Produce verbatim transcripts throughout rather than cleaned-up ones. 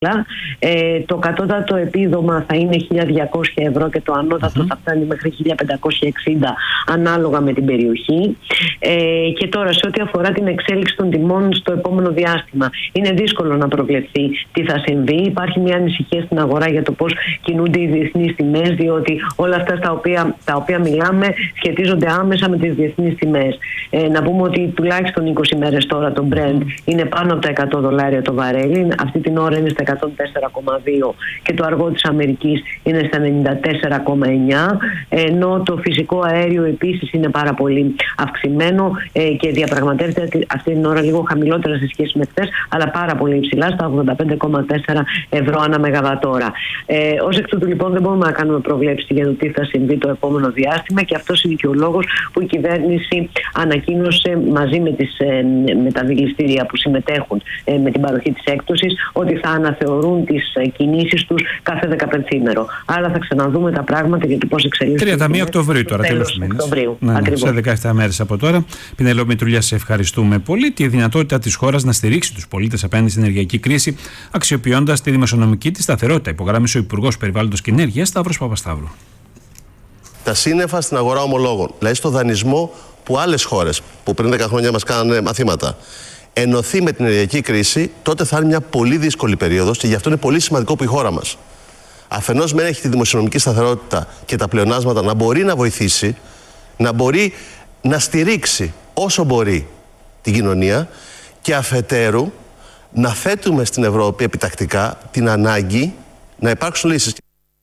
Ε, το κατώτατο επίδομα θα είναι χίλια διακόσια ευρώ και το ανώτατο mm-hmm. θα φτάνει μέχρι χίλια πεντακόσια εξήντα ανάλογα με την περιοχή. Ε, και τώρα, σε ό,τι αφορά την εξέλιξη των τιμών στο επόμενο διάστημα, είναι δύσκολο να προβλεφθεί τι θα συμβεί. Υπάρχει μια ανησυχία στην αγορά για το πώς κινούνται οι διεθνείς τιμές, διότι όλα αυτά τα οποία, τα οποία μιλάμε σχετίζονται άμεσα με τις διεθνείς τιμές. Ε, να πούμε ότι τουλάχιστον είκοσι μέρες τώρα το Brent είναι πάνω από τα εκατό δολάρια το βαρέλι. Αυτή την ώρα είναι στα εκατόν τέσσερα κόμμα δύο και το αργό της Αμερικής είναι στα ενενήντα τέσσερα κόμμα εννιά, ενώ το φυσικό αέριο επίσης είναι πάρα πολύ αυξημένο ε, και διαπραγματεύεται αυτή την ώρα λίγο χαμηλότερα σε σχέση με χθες, αλλά πάρα πολύ υψηλά στα ογδόντα πέντε κόμμα τέσσερα ευρώ ανά μεγαβατόρα. Ε, ως εκ τούτου λοιπόν δεν μπορούμε να κάνουμε προβλέψη για το τι θα συμβεί το επόμενο διάστημα και αυτός είναι και ο λόγος που η κυβέρνηση ανακοίνωσε μαζί με, τις, ε, με τα δηληστήρια που συμμετέχουν ε, με την παροχή της έκπτωσης ότι θα αναθεωρούν τις ε, κινήσεις τους κάθε δεκαπενθήμερο. Άρα θα ξαναδούμε τα πράγματα για το πώς εξελίσσονται. τριάντα μία Οκτωβρίου τώρα, τέλος του μήνας. Ναι, ναι, σε δεκαεπτά μέρες από τώρα. Πινελό Μητρουλιά, σε ευχαριστούμε πολύ. Τη δυνατότητα της χώρας να στηρίξει τους πολίτες απέναντι στην ενεργειακή κρίση, αξιοποιώντας τη δημοσιονομική της σταθερότητα, υπογράμμισε ο Υπουργός Περιβάλλοντος και Ενέργειας Σταύρος Παπασταύρου. Τα σύννεφα στην αγορά ομολόγων, δηλαδή στο δανεισμό που άλλες χώρες που πριν δέκα χρόνια μας κάνανε μαθήματα, ενωθεί με την ενεργειακή κρίση, τότε θα είναι μια πολύ δύσκολη περίοδος και γι' αυτό είναι πολύ σημαντικό που η χώρα μας, αφενός μεν έχει τη δημοσιονομική σταθερότητα και τα πλεονάσματα, να μπορεί να βοηθήσει, να μπορεί να στηρίξει όσο μπορεί την κοινωνία, και αφετέρου να θέτουμε στην Ευρώπη επιτακτικά την ανάγκη να υπάρξουν λύσεις.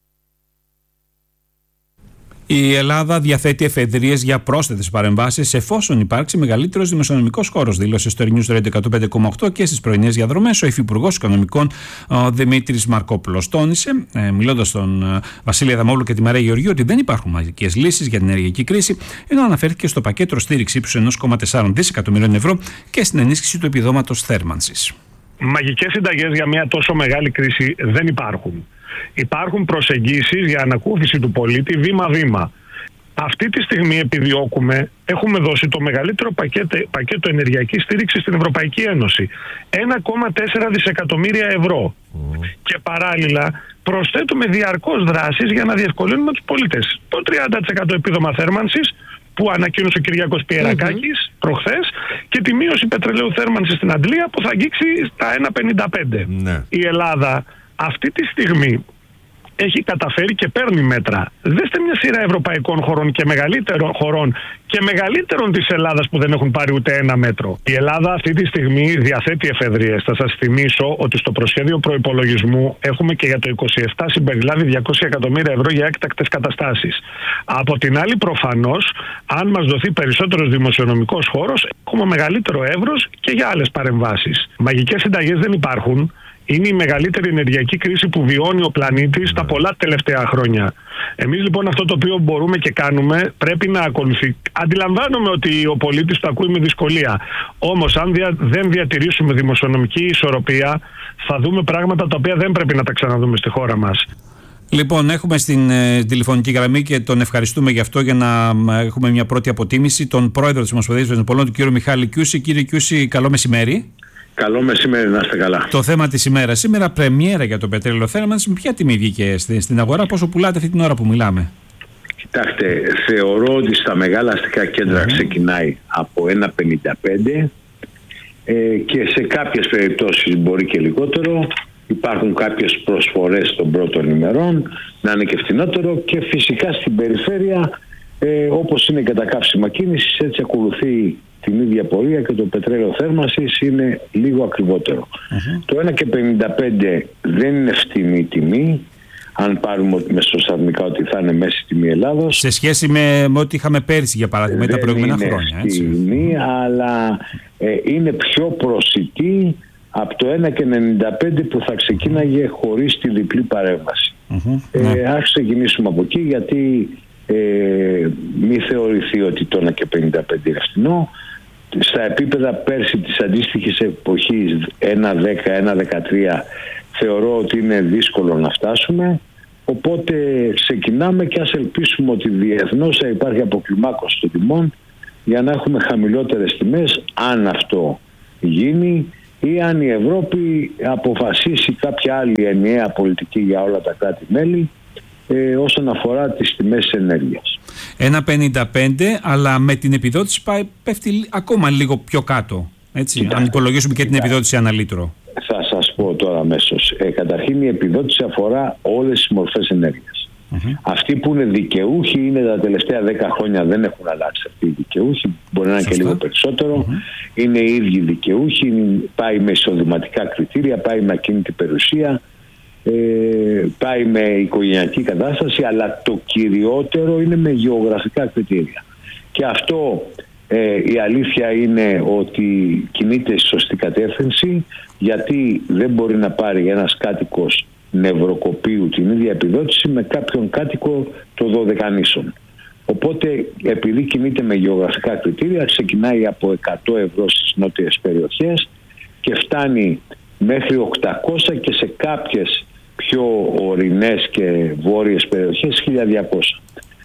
Η Ελλάδα διαθέτει εφεδρείες για πρόσθετες παρεμβάσεις εφόσον υπάρξει μεγαλύτερος δημοσιονομικός χώρος, δήλωσε στο News Radio εκατόν πέντε κόμμα οκτώ και στις πρωινές διαδρομές ο Υφυπουργός Οικονομικών ο Δημήτρης Μαρκόπουλος. Τόνισε, ε, μιλώντας στον ε, Βασίλη Αδαμόπουλο και τη Μαρία Γεωργίου, ότι δεν υπάρχουν μαγικές λύσεις για την ενεργειακή κρίση, ενώ αναφέρθηκε στο πακέτο στήριξη ύψους ενός κόμμα τέσσερα δισεκατομμυρίων ευρώ και στην ενίσχυση του επιδόματος θέρμανσης. Μαγικές συνταγές για μια τόσο μεγάλη κρίση δεν υπάρχουν. Υπάρχουν προσεγγίσεις για ανακούφιση του πολίτη βήμα-βήμα. Αυτή τη στιγμή επιδιώκουμε, έχουμε δώσει το μεγαλύτερο πακέτο, πακέτο ενεργειακής στήριξης στην Ευρωπαϊκή Ένωση. ένα κόμμα τέσσερα δισεκατομμύρια ευρώ. Mm. Και παράλληλα προσθέτουμε διαρκώς δράσεις για να διευκολύνουμε τους πολίτες. Το τριάντα τοις εκατό επίδομα θέρμανσης που ανακοίνωσε ο Κυριάκος Πιερακάκης mm-hmm. προχθές, και τη μείωση πετρελαίου θέρμανσης στην Αντλία που θα αγγίξει στα ένα κόμμα πενήντα πέντε. Mm. Η Ελλάδα αυτή τη στιγμή έχει καταφέρει και παίρνει μέτρα. Δέστε μια σειρά ευρωπαϊκών χωρών και μεγαλύτερων χωρών και μεγαλύτερων της Ελλάδας που δεν έχουν πάρει ούτε ένα μέτρο. Η Ελλάδα αυτή τη στιγμή διαθέτει εφεδρείες. Θα σας θυμίσω ότι στο προσχέδιο προϋπολογισμού έχουμε και για το είκοσι επτά συμπεριλάβει διακόσια εκατομμύρια ευρώ για έκτακτες καταστάσεις. Από την άλλη, προφανώς, αν μας δοθεί περισσότερος δημοσιονομικός χώρος, έχουμε μεγαλύτερο εύρος και για άλλες παρεμβάσεις. Μαγικές συνταγές δεν υπάρχουν. Είναι η μεγαλύτερη ενεργειακή κρίση που βιώνει ο πλανήτης τα πολλά τελευταία χρόνια. Εμείς λοιπόν αυτό το οποίο μπορούμε και κάνουμε πρέπει να ακολουθεί. Αντιλαμβάνομαι ότι ο πολίτης το ακούει με δυσκολία. Όμως αν δια, δεν διατηρήσουμε δημοσιονομική ισορροπία, θα δούμε πράγματα τα οποία δεν πρέπει να τα ξαναδούμε στη χώρα μας. Λοιπόν, έχουμε στην ε, τηλεφωνική γραμμή και τον ευχαριστούμε γι' αυτό για να ε, έχουμε μια πρώτη αποτίμηση τον πρόεδρο της Ομοσπονδίας Βενζοπολών, τον κύριο Μιχάλη Κιούση. Κύριε Κιούση, καλό μεσημέρι. Καλό μεσημέρι, να είστε καλά. Το θέμα της ημέρας. Σήμερα πρεμιέρα για το πετρέλαιο θέρμανσης. Με ποια τιμή βγήκε στην αγορά, πόσο πουλάτε αυτή την ώρα που μιλάμε? Κοιτάξτε, θεωρώ ότι στα μεγάλα αστικά κέντρα mm. ξεκινάει από ένα κόμμα πενήντα πέντε ε, και σε κάποιες περιπτώσεις μπορεί και λιγότερο. Υπάρχουν κάποιες προσφορές των πρώτων ημερών να είναι και φθηνότερο, και φυσικά στην περιφέρεια ε, όπως είναι και τα καύσιμα κίνησης, έτσι ακολουθεί την ίδια πορεία και το πετρέλαιο θέρμανσης είναι λίγο ακριβότερο. Uh-huh. Το ένα κόμμα πενήντα πέντε δεν είναι φτηνή τιμή, αν πάρουμε μεσοσταθμικά ότι θα είναι μέση τιμή Ελλάδος. Σε σχέση με, με ό,τι είχαμε πέρυσι για παράδειγμα, τα προηγούμενα χρόνια. Δεν είναι φτηνή, αλλά ε, είναι πιο προσιτή από το ένα κόμμα ενενήντα πέντε που θα ξεκίναγε χωρίς τη διπλή παρέμβαση. Uh-huh. Ε, ναι. Ας ξεκινήσουμε από εκεί, γιατί ε, μη θεωρηθεί ότι το ένα κόμμα πενήντα πέντε είναι φθηνό. Στα επίπεδα πέρσι της αντίστοιχης εποχής ένα κόμμα δέκα, ένα κόμμα δεκατρία θεωρώ ότι είναι δύσκολο να φτάσουμε, οπότε ξεκινάμε και ας ελπίσουμε ότι διεθνώς θα υπάρχει αποκλιμάκωση των τιμών για να έχουμε χαμηλότερες τιμές. Αν αυτό γίνει, ή αν η Ευρώπη αποφασίσει κάποια άλλη ενιαία πολιτική για όλα τα κράτη-μέλη ε, όσον αφορά τις τιμές της ενέργειας. ένα πενήντα πέντε, αλλά με την επιδότηση πάει, πέφτει ακόμα λίγο πιο κάτω. Έτσι, κοιτάξτε, αν υπολογίσουμε και κοιτάξτε. την επιδότηση ανά λίτρο. Θα σας πω τώρα αμέσως. Ε, καταρχήν η επιδότηση αφορά όλες τις μορφές ενέργειας. Mm-hmm. Αυτοί που είναι δικαιούχοι είναι τα τελευταία δέκα χρόνια, δεν έχουν αλλάξει αυτοί οι δικαιούχοι, μπορεί να είναι Σωστά. και λίγο περισσότερο. Mm-hmm. Είναι οι ίδιοι δικαιούχοι, πάει με εισοδηματικά κριτήρια, πάει με ακίνητη περιουσία, ε, πάει με οικογενειακή κατάσταση, αλλά το κυριότερο είναι με γεωγραφικά κριτήρια. Και αυτό ε, η αλήθεια είναι ότι κινείται στη σωστή κατεύθυνση, γιατί δεν μπορεί να πάρει ένας κάτοικος Νευροκοπίου την ίδια επιδότηση με κάποιον κάτοικο των Δωδεκανήσων. Οπότε, επειδή κινείται με γεωγραφικά κριτήρια, ξεκινάει από εκατό ευρώ στις νότιες περιοχές και φτάνει μέχρι οκτακόσια και σε κάποιες πιο ορεινές και βόρειες περιοχές χίλια διακόσια.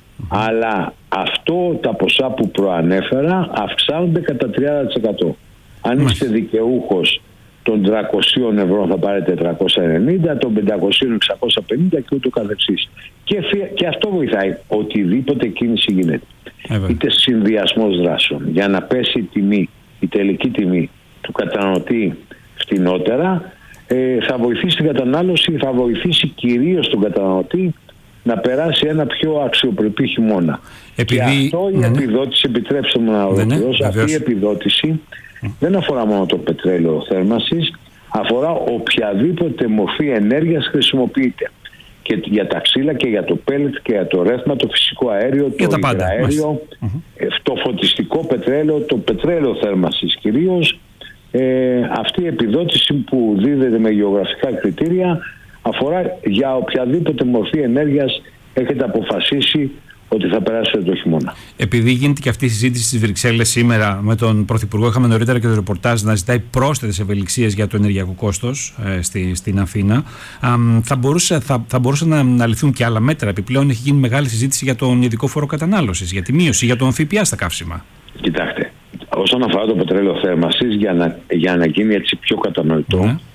Αλλά αυτό, τα ποσά που προανέφερα, αυξάνονται κατά τριάντα τοις εκατό. Αν είστε δικαιούχος των τριακόσια ευρώ θα πάρετε τριακόσια ενενήντα, των πεντακόσια εξακόσια πενήντα και ούτω καθεξής. Και, και αυτό βοηθάει, οτιδήποτε κίνηση γίνεται. Έβαια. Είτε συνδυασμός δράσεων για να πέσει η τιμή, η τελική τιμή του καταναλωτή φτηνότερα, ε, θα βοηθήσει την κατανάλωση, θα βοηθήσει κυρίως τον καταναλωτή να περάσει ένα πιο αξιοπρεπή χειμώνα. Επειδή... Και αυτό η ναι, επιδότηση, ναι. επιτρέψτε μου να ολοκληρώσω, ναι, ναι, αυτή η επιδότηση mm. δεν αφορά μόνο το πετρέλαιο θέρμανσης, αφορά οποιαδήποτε μορφή ενέργειας χρησιμοποιείται. Και για τα ξύλα και για το πέλετ και για το ρεύμα, το φυσικό αέριο, το υγραέριο, mm-hmm. το φωτιστικό πετρέλαιο, το πετρέλαιο θέρμανσης κυρίως. Ε, αυτή η επιδότηση που δίδεται με γεωγραφικά κριτήρια αφορά για οποιαδήποτε μορφή ενέργειας έχετε αποφασίσει ότι θα περάσετε το χειμώνα. Επειδή γίνεται και αυτή η συζήτηση στις Βρυξέλλες σήμερα με τον Πρωθυπουργό, είχαμε νωρίτερα και το ρεπορτάζ να ζητάει πρόσθετες ευελιξίες για το ενεργειακό κόστος ε, στη, στην Αθήνα. Α, θα, μπορούσε, θα, θα μπορούσαν να, να ληφθούν και άλλα μέτρα. Επιπλέον έχει γίνει μεγάλη συζήτηση για τον ειδικό φόρο κατανάλωσης, για τη μείωση, για τον ΦΠΑ στα καύσιμα. Κοιτάξτε, όσον αφορά το πετρέλαιο θέρμανσης, για να, για να γίνει έτσι πιο κατανοητό, ναι.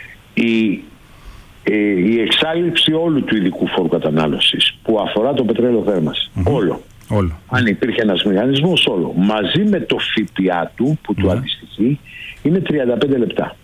η Ε, η εξάλληψη όλου του ειδικού φόρου κατανάλωσης που αφορά το πετρέλαιο θέρμανσης, mm-hmm. όλο. όλο. Αν υπήρχε ένας μηχανισμός, όλο. Μαζί με το ΦΠΑ του που mm-hmm. του αντιστοιχεί, είναι τριάντα πέντε λεπτά.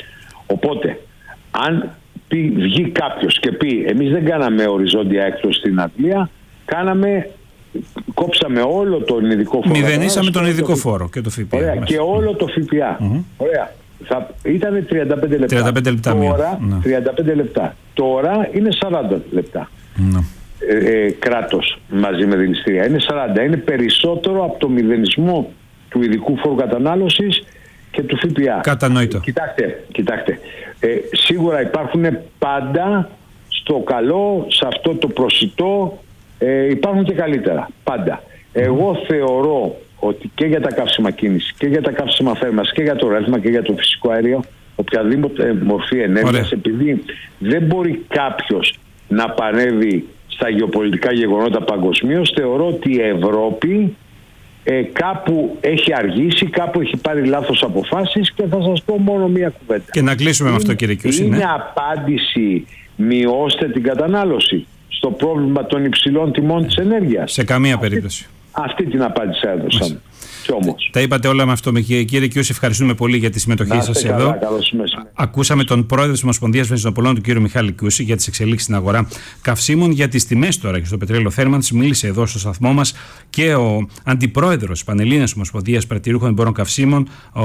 Οπότε, αν πει, βγει κάποιος και πει εμείς δεν κάναμε οριζόντια έκπτωση στην Αγγλία, κάναμε, κόψαμε όλο τον ειδικό φόρο. Μηδενίσαμε τον ειδικό φόρο και το ΦΠΑ. Ωραία, και όλο το ΦΠΑ. Mm-hmm. Ωραία. Θα ήταν τριάντα πέντε λεπτά. τριάντα πέντε λεπτά τώρα, ναι. τριάντα πέντε λεπτά. Τώρα είναι σαράντα λεπτά. Ναι. Ε, ε, κράτος μαζί με δηληστήρια. Είναι σαράντα. Είναι περισσότερο από το μηδενισμό του ειδικού φόρου κατανάλωσης και του ΦΠΑ. Κατανοητό. Κοιτάξτε, κοιτάξτε. Ε, σίγουρα υπάρχουν πάντα στο καλό, σε αυτό το προσιτό, ε, υπάρχουν και καλύτερα. Πάντα. Εγώ mm. θεωρώ ότι και για τα καύσιμα κίνηση και για τα καύσιμα θέρμανσης και για το ρεύμα και για το φυσικό αέριο, οποιαδήποτε μορφή ενέργειας, επειδή δεν μπορεί κάποιος να παρεύει στα γεωπολιτικά γεγονότα παγκοσμίως, θεωρώ ότι η Ευρώπη ε, κάπου έχει αργήσει, κάπου έχει πάρει λάθος αποφάσεις και θα σας πω μόνο μία κουβέντα. Και να κλείσουμε είναι, με αυτό, κύριε Κιούση. Είναι ναι. απάντηση, μειώστε την κατανάλωση στο πρόβλημα των υψηλών τιμών της ενέργειας. Σε καμία αυτή, περίπτωση. Αυτή την απάντηση έδωσαν. Και όμως. Τα είπατε όλα με αυτό. Κύριε Κιούση, ευχαριστούμε πολύ για τη συμμετοχή σας εδώ. Καλά, ακούσαμε τον πρόεδρο της Ομοσπονδίας Βενζινοπολών, τον κύριο Μιχάλη Κιούση, για τις εξελίξεις στην αγορά καυσίμων, για τις τιμές τώρα και στο πετρέλαιο θέρμανσης. Μίλησε εδώ στο σταθμό μας και ο αντιπρόεδρος της Πανελλήνιας Ομοσπονδίας Παρατηρούχων Εμπόρων Καυσίμων, ο,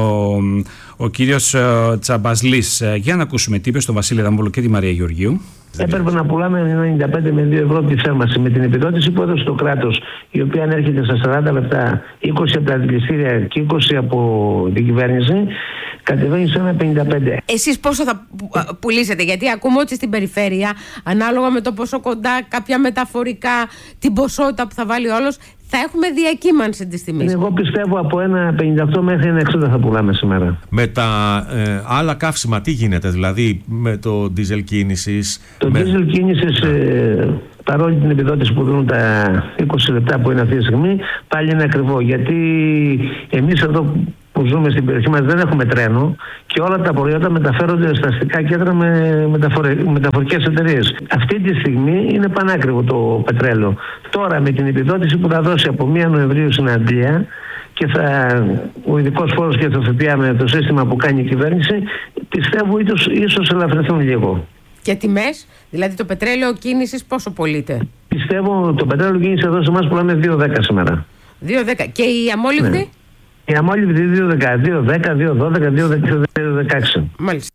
ο κύριος Τσαμπασλής. Για να ακούσουμε τι είπε στον Βασίλη Δαμβόλο και τη Μαρία Γεωργίου. Έπρεπε να πουλάμε ενενήντα πέντε με δύο ευρώ τη θέρμανση. Με την επιδότηση που έδωσε το κράτος, η οποία ανέρχεται στα σαράντα λεπτά, είκοσι από τα δικαστήρια και είκοσι από την κυβέρνηση, κατεβαίνει σε ένα πενήντα πέντε. Εσείς πόσο θα πουλήσετε? Γιατί ακούμε ότι στην περιφέρεια, ανάλογα με το πόσο κοντά, κάποια μεταφορικά, την ποσότητα που θα βάλει όλος, θα έχουμε διακύμανση της τιμής. Εγώ πιστεύω από ένα πενήντα οκτώ μέχρι ένα εξήντα θα πουλάμε σήμερα. Με τα ε, άλλα καύσιμα τι γίνεται, δηλαδή με το ντίζελ κίνησης? Το με... ντίζελ κίνησης, ε, παρόλη την επιδότηση που δίνουν τα είκοσι λεπτά που είναι αυτή τη στιγμή, πάλι είναι ακριβό. Γιατί εμείς εδώ που ζούμε στην περιοχή μας δεν έχουμε τρένο και όλα τα προϊόντα μεταφέρονται στα αστικά κέντρα με μεταφορικές εταιρείες. Αυτή τη στιγμή είναι πανάκριβο το πετρέλαιο. Τώρα με την επιδότηση που θα δώσει από πρώτη Νοεμβρίου στην Αντλία και θα, ο ειδικός φόρος και το ΦΠΑ με το σύστημα που κάνει η κυβέρνηση, πιστεύω ίσως, ίσως ελαφρυνθούν λίγο. Και τιμές, δηλαδή το πετρέλαιο κίνησης πόσο πωλείται? Πιστεύω το πετρέλαιο κίνησης εδώ σε εμάς πουλάμε δύο δέκα σήμερα. δύο δέκα. Και η αμόλυβδη? Ναι. Η αμόλυβδη δύο δέκα, δύο δέκα, δύο δώδεκα, δύο δεκαέξι. Μάλιστα.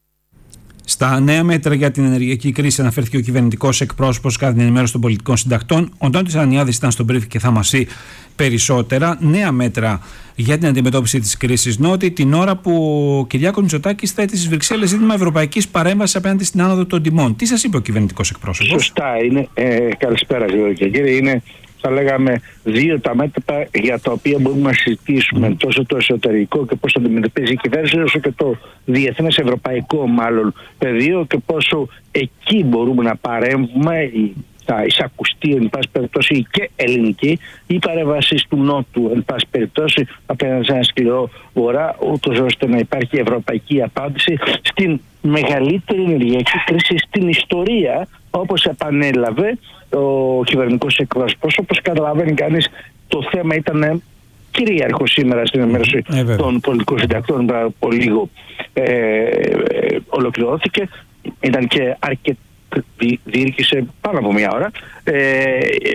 Στα νέα μέτρα για την ενεργειακή κρίση αναφέρθηκε ο κυβερνητικός εκπρόσωπος κατά την ενημέρωση των πολιτικών συντακτών. Ο Ντόνης Ανιάδης ήταν στον brief και θα μας πει περισσότερα. Νέα μέτρα για την αντιμετώπιση της κρίσης Νότι, την ώρα που ο Κυριάκος Μητσοτάκης θέτει στις Βρυξέλλες ζήτημα ευρωπαϊκής παρέμβασης απέναντι στην άνοδο των τιμών. Τι σας είπε ο κυβερνητικός εκπρόσωπος? Σωστά, είναι. Ε, καλησπέρα κύριε και κύριοι. Είναι, θα λέγαμε, δύο τα μέτρα για τα οποία μπορούμε να συζητήσουμε, τόσο το εσωτερικό και πώς το αντιμετωπίζει η κυβέρνηση, όσο και το διεθνές ευρωπαϊκό μάλλον πεδίο και πόσο εκεί μπορούμε να παρέμβουμε. Θα εισακουστεί εν πάση περιπτώσει και ελληνική η παρέμβαση του Νότου εν πάση περιπτώσει απέναντι σε ένα σκληρό βορρά, ούτως ώστε να υπάρχει ευρωπαϊκή απάντηση στην μεγαλύτερη ενεργειακή κρίση στην ιστορία, όπως επανέλαβε ο κυβερνητικός εκπρόσωπος. Όπως καταλαβαίνει κανείς, το θέμα ήταν κυρίαρχο σήμερα στην ενημέρωση mm, των πολιτικών συντακτών. Από λίγο ε, ε, ολοκληρώθηκε. Ήταν και αρκετά, διήρκησε πάνω από μια ώρα. Ε,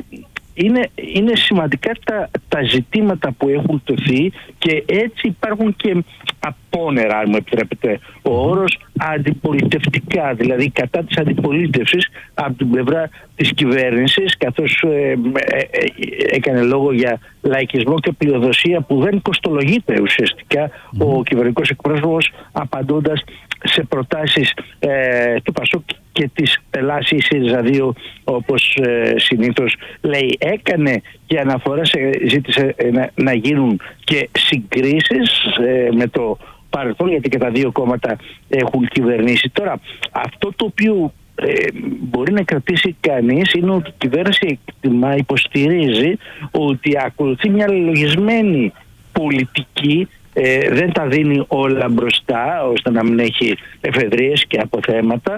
είναι, είναι σημαντικά τα, τα ζητήματα που έχουν τεθεί και έτσι υπάρχουν και απόνερα, αν μου επιτρέπετε ο όρος, αντιπολιτευτικά, δηλαδή κατά της αντιπολίτευσης από την πλευρά της κυβέρνησης, καθώς ε, ε, ε, έκανε λόγο για λαϊκισμό και πλειοδοσία που δεν κοστολογείται ουσιαστικά mm. ο κυβερνητικός εκπρόσωπος, απαντώντας σε προτάσεις ε, του Πασόκ και της Ελλάσης ΣΥΡΙΖΑ δύο, όπως ε, συνήθως λέει. Έκανε και αναφορά, σε, ζήτησε ε, να, να γίνουν και συγκρίσεις ε, με το παρελθόν, γιατί και τα δύο κόμματα έχουν κυβερνήσει. Τώρα, αυτό το οποίο ε, μπορεί να κρατήσει κανείς είναι ότι η κυβέρνηση εκτιμά, υποστηρίζει ότι ακολουθεί μια λογισμένη πολιτική. Ε, δεν τα δίνει όλα μπροστά ώστε να μην έχει εφεδρίες και αποθέματα,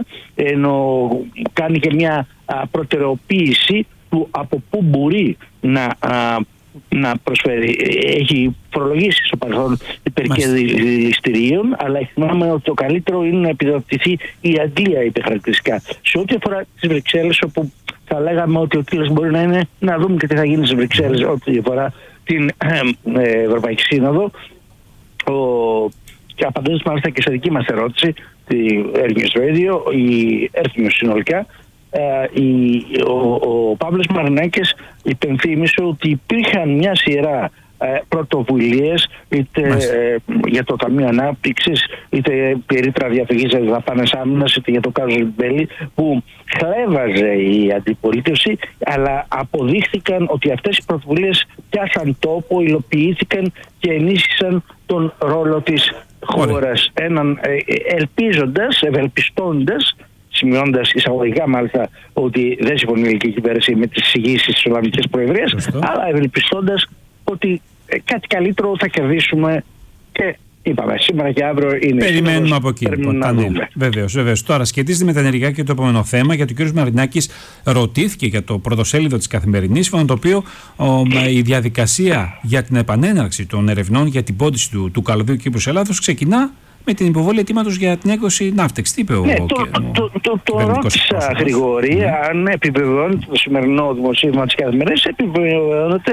ενώ κάνει και μια α, προτεραιοποίηση του από πού μπορεί να, α, να προσφέρει. Έχει φορολογήσει στο παρελθόν υπερκαιδιστηρίων, αλλά θυμάμαι ότι το καλύτερο είναι να επιδοτηθεί η Αγγλία υπερχαρακτηριστικά. Σε ό,τι αφορά τις Βρυξέλλες, όπου θα λέγαμε ότι ο κύκλος μπορεί να είναι να δούμε και τι θα γίνει στις Βρυξέλλες ό,τι αφορά την ε, ε, Ευρωπαϊκή Σύνοδο. Ο... και απαντώντας μάλιστα και σε δική μας ερώτηση, τη Air Radio, η Air συνολικά, ε, η, ο, ο Παύλος Μαρινάκης υπενθύμισε ότι υπήρχαν μια σειρά ε, πρωτοβουλίες, είτε ε, για το Ταμείο Ανάπτυξης, είτε περίτρα διαφυγής για δαπάνες άμυνας, είτε για το κάζο Μπέλη, που χλέβαζε η αντιπολίτευση, αλλά αποδείχθηκαν ότι αυτές οι πρωτοβουλίες πιάσαν τόπο, υλοποιήθηκαν και ενίσχυσαν τον ρόλο της χώρας. Έναν ε, ελπίζοντας, ευελπιστώντας, σημειώντας εισαγωγικά μάλιστα ότι δεν συμφωνεί η ελληνική κυβέρνηση με τις εισηγήσεις της Ολλανδικής Προεδρίας, αλλά ευελπιστώντας ότι ε, κάτι καλύτερο θα κερδίσουμε και είπαμε σήμερα και αύριο είναι. Περιμένουμε σύντομος, από εκεί. Βεβαίως, βεβαίως. Τώρα σχετίζεται με τα ενεργειακά και το επόμενο θέμα, γιατί ο κ. Μαρινάκης ρωτήθηκε για το πρωτοσέλιδο της Καθημερινής, σύμφωνα με το οποίο ο, η διαδικασία για την επανέναρξη των ερευνών για την πόντιση του, του καλωδίου Κύπρους Ελλάδος ξεκινά με την υποβολή αιτήματος για την έκδοση Ναύτεξ. Τι είπε ο, ναι, ο, το, ο, το, το, το, το ρώτησα, Γρηγόρη, mm. αν επιβεβαιώνεται το σημερινό δημοσίευμα της Καθημερινής, επιβεβαιώνεται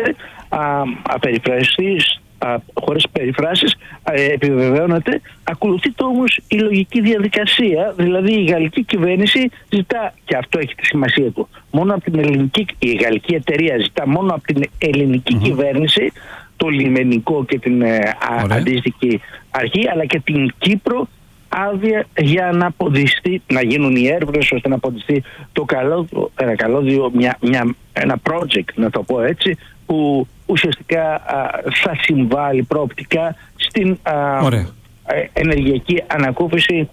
απεριφραστής, χωρίς περιφράσεις, επιβεβαιώνεται. Ακολουθείται όμως η λογική διαδικασία, δηλαδή η γαλλική κυβέρνηση ζητά, και αυτό έχει τη σημασία του, μόνο από την ελληνική, η γαλλική εταιρεία ζητά μόνο από την ελληνική mm-hmm. κυβέρνηση, το λιμενικό και την α, αντίστοιχη αρχή, αλλά και την Κύπρο, άδεια για να αποδειχθεί, να γίνουν οι έρευνες ώστε να αποδειχθεί το καλώδιο, ένα καλώδιο, μια, μια, ένα project, να το πω έτσι, που ουσιαστικά α, θα συμβάλλει προοπτικά στην α, ενεργειακή ανακούφιση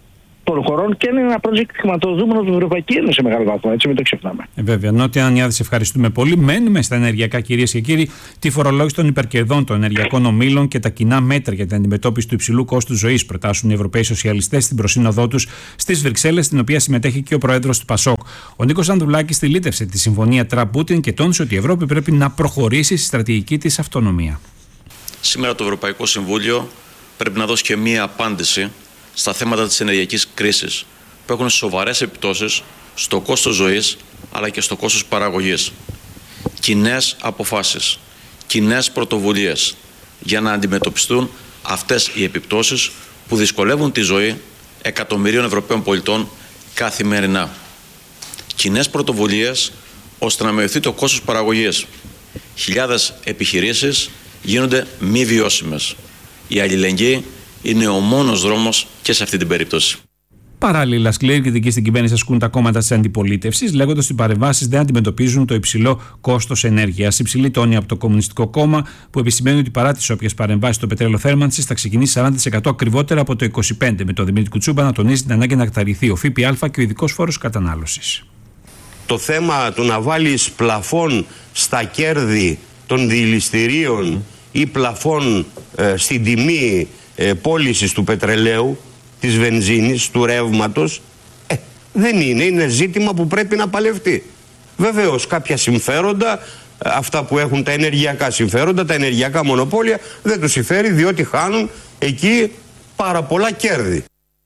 χωρών και είναι ένα project χρηματοδοτούμενο από την Ευρωπαϊκή Ένωση σε μεγάλο βαθμό. Έτσι, μην το ξεχνάμε. Ε, βέβαια. Νότια Ανιάδη, σε ευχαριστούμε πολύ. Μένουμε στα ενεργειακά, κυρίες και κύριοι. Τη φορολόγηση των υπερκερδών των ενεργειακών ομίλων και τα κοινά μέτρα για την αντιμετώπιση του υψηλού κόστου ζωής προτάσουν οι Ευρωπαίοι Σοσιαλιστές στην προσύνοδό τους στις Βρυξέλλες, στην οποία συμμετέχει και ο πρόεδρος του Πασόκ. Ο Νίκος Ανδρουλάκης στηλίτευσε τη συμφωνία Τραμπ-Πούτιν και τόνισε ότι η Ευρώπη πρέπει να προχωρήσει στη στρατηγική της αυτονομία. Σήμερα το Ευρωπαϊκό Συμβούλιο πρέπει να δώσει και μία απάντηση στα θέματα της ενεργειακής κρίσης που έχουν σοβαρές επιπτώσεις στο κόστος ζωής αλλά και στο κόστος παραγωγής. Κοινές αποφάσεις, κοινές πρωτοβουλίες για να αντιμετωπιστούν αυτές οι επιπτώσεις που δυσκολεύουν τη ζωή εκατομμυρίων Ευρωπαίων πολιτών καθημερινά. Κοινές πρωτοβουλίες ώστε να μειωθεί το κόστος παραγωγής. Χιλιάδες επιχειρήσεις γίνονται μη βιώσιμες. Η αλληλεγγύη είναι ο μόνος δρόμος και σε αυτή την περίπτωση. Παράλληλα, σκληρή κριτική στην κυβέρνηση ασκούν τα κόμματα της αντιπολίτευσης, λέγοντας ότι οι παρεμβάσεις δεν αντιμετωπίζουν το υψηλό κόστος ενέργειας. Υψηλή τόνη από το Κομμουνιστικό Κόμμα, που επισημαίνει ότι παρά τις όποιες παρεμβάσεις στο πετρέλαιο θέρμανσης θα ξεκινήσει σαράντα τοις εκατό ακριβότερα από το είκοσι πέντε τοις εκατό, με τον Δημήτρη Κουτσούμπα να τονίζει την ανάγκη να καταργηθεί ο ΦΠΑ και ο ειδικός φόρος κατανάλωσης. Το θέμα του να βάλεις πλαφόν στα κέρδη των διηληστηρίων ή πλαφόν ε, στην τιμή ε, πώλησης του πετρελαίου, της βενζίνης, του ρεύματος, ε, δεν είναι. Είναι ζήτημα που πρέπει να παλευτεί. Βεβαίως κάποια συμφέροντα, αυτά που έχουν τα ενεργειακά συμφέροντα, τα ενεργειακά μονοπόλια, δεν τους συμφέρει διότι χάνουν εκεί πάρα πολλά κέρδη.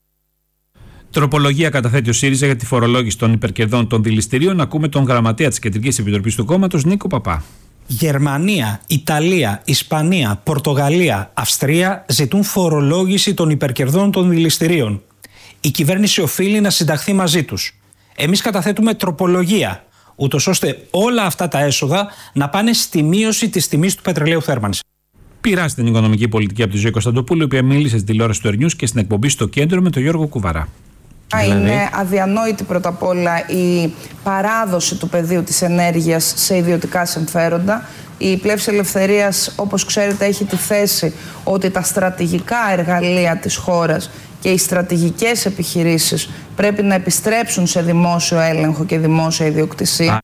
Τροπολογία καταθέτει ο ΣΥΡΙΖΑ για τη φορολόγηση των υπερκερδών των δηληστηρίων. Ακούμε τον γραμματέα της Κεντρικής Επιτροπής του κόμματος, Νίκο Παπά. Γερμανία, Ιταλία, Ισπανία, Πορτογαλία, Αυστρία ζητούν φορολόγηση των υπερκερδών των δηληστηρίων. Η κυβέρνηση οφείλει να συνταχθεί μαζί τους. Εμείς καταθέτουμε τροπολογία, ούτως ώστε όλα αυτά τα έσοδα να πάνε στη μείωση της τιμής του πετρελαίου θέρμανσης. Πειράζει την οικονομική πολιτική από τη Ζωή Κωνσταντοπούλου, η οποία μίλησε στην τηλεόραση του Ερνιούς και στην εκπομπή Στο Κέντρο με τον Γιώργο Κουβαρά. Είναι δηλαδή αδιανόητη πρώτα απ' όλα η παράδοση του πεδίου της ενέργειας σε ιδιωτικά συμφέροντα. Η Πλεύση Ελευθερίας, όπως ξέρετε, έχει τη θέση ότι τα στρατηγικά εργαλεία της χώρας και οι στρατηγικές επιχειρήσεις πρέπει να επιστρέψουν σε δημόσιο έλεγχο και δημόσια ιδιοκτησία.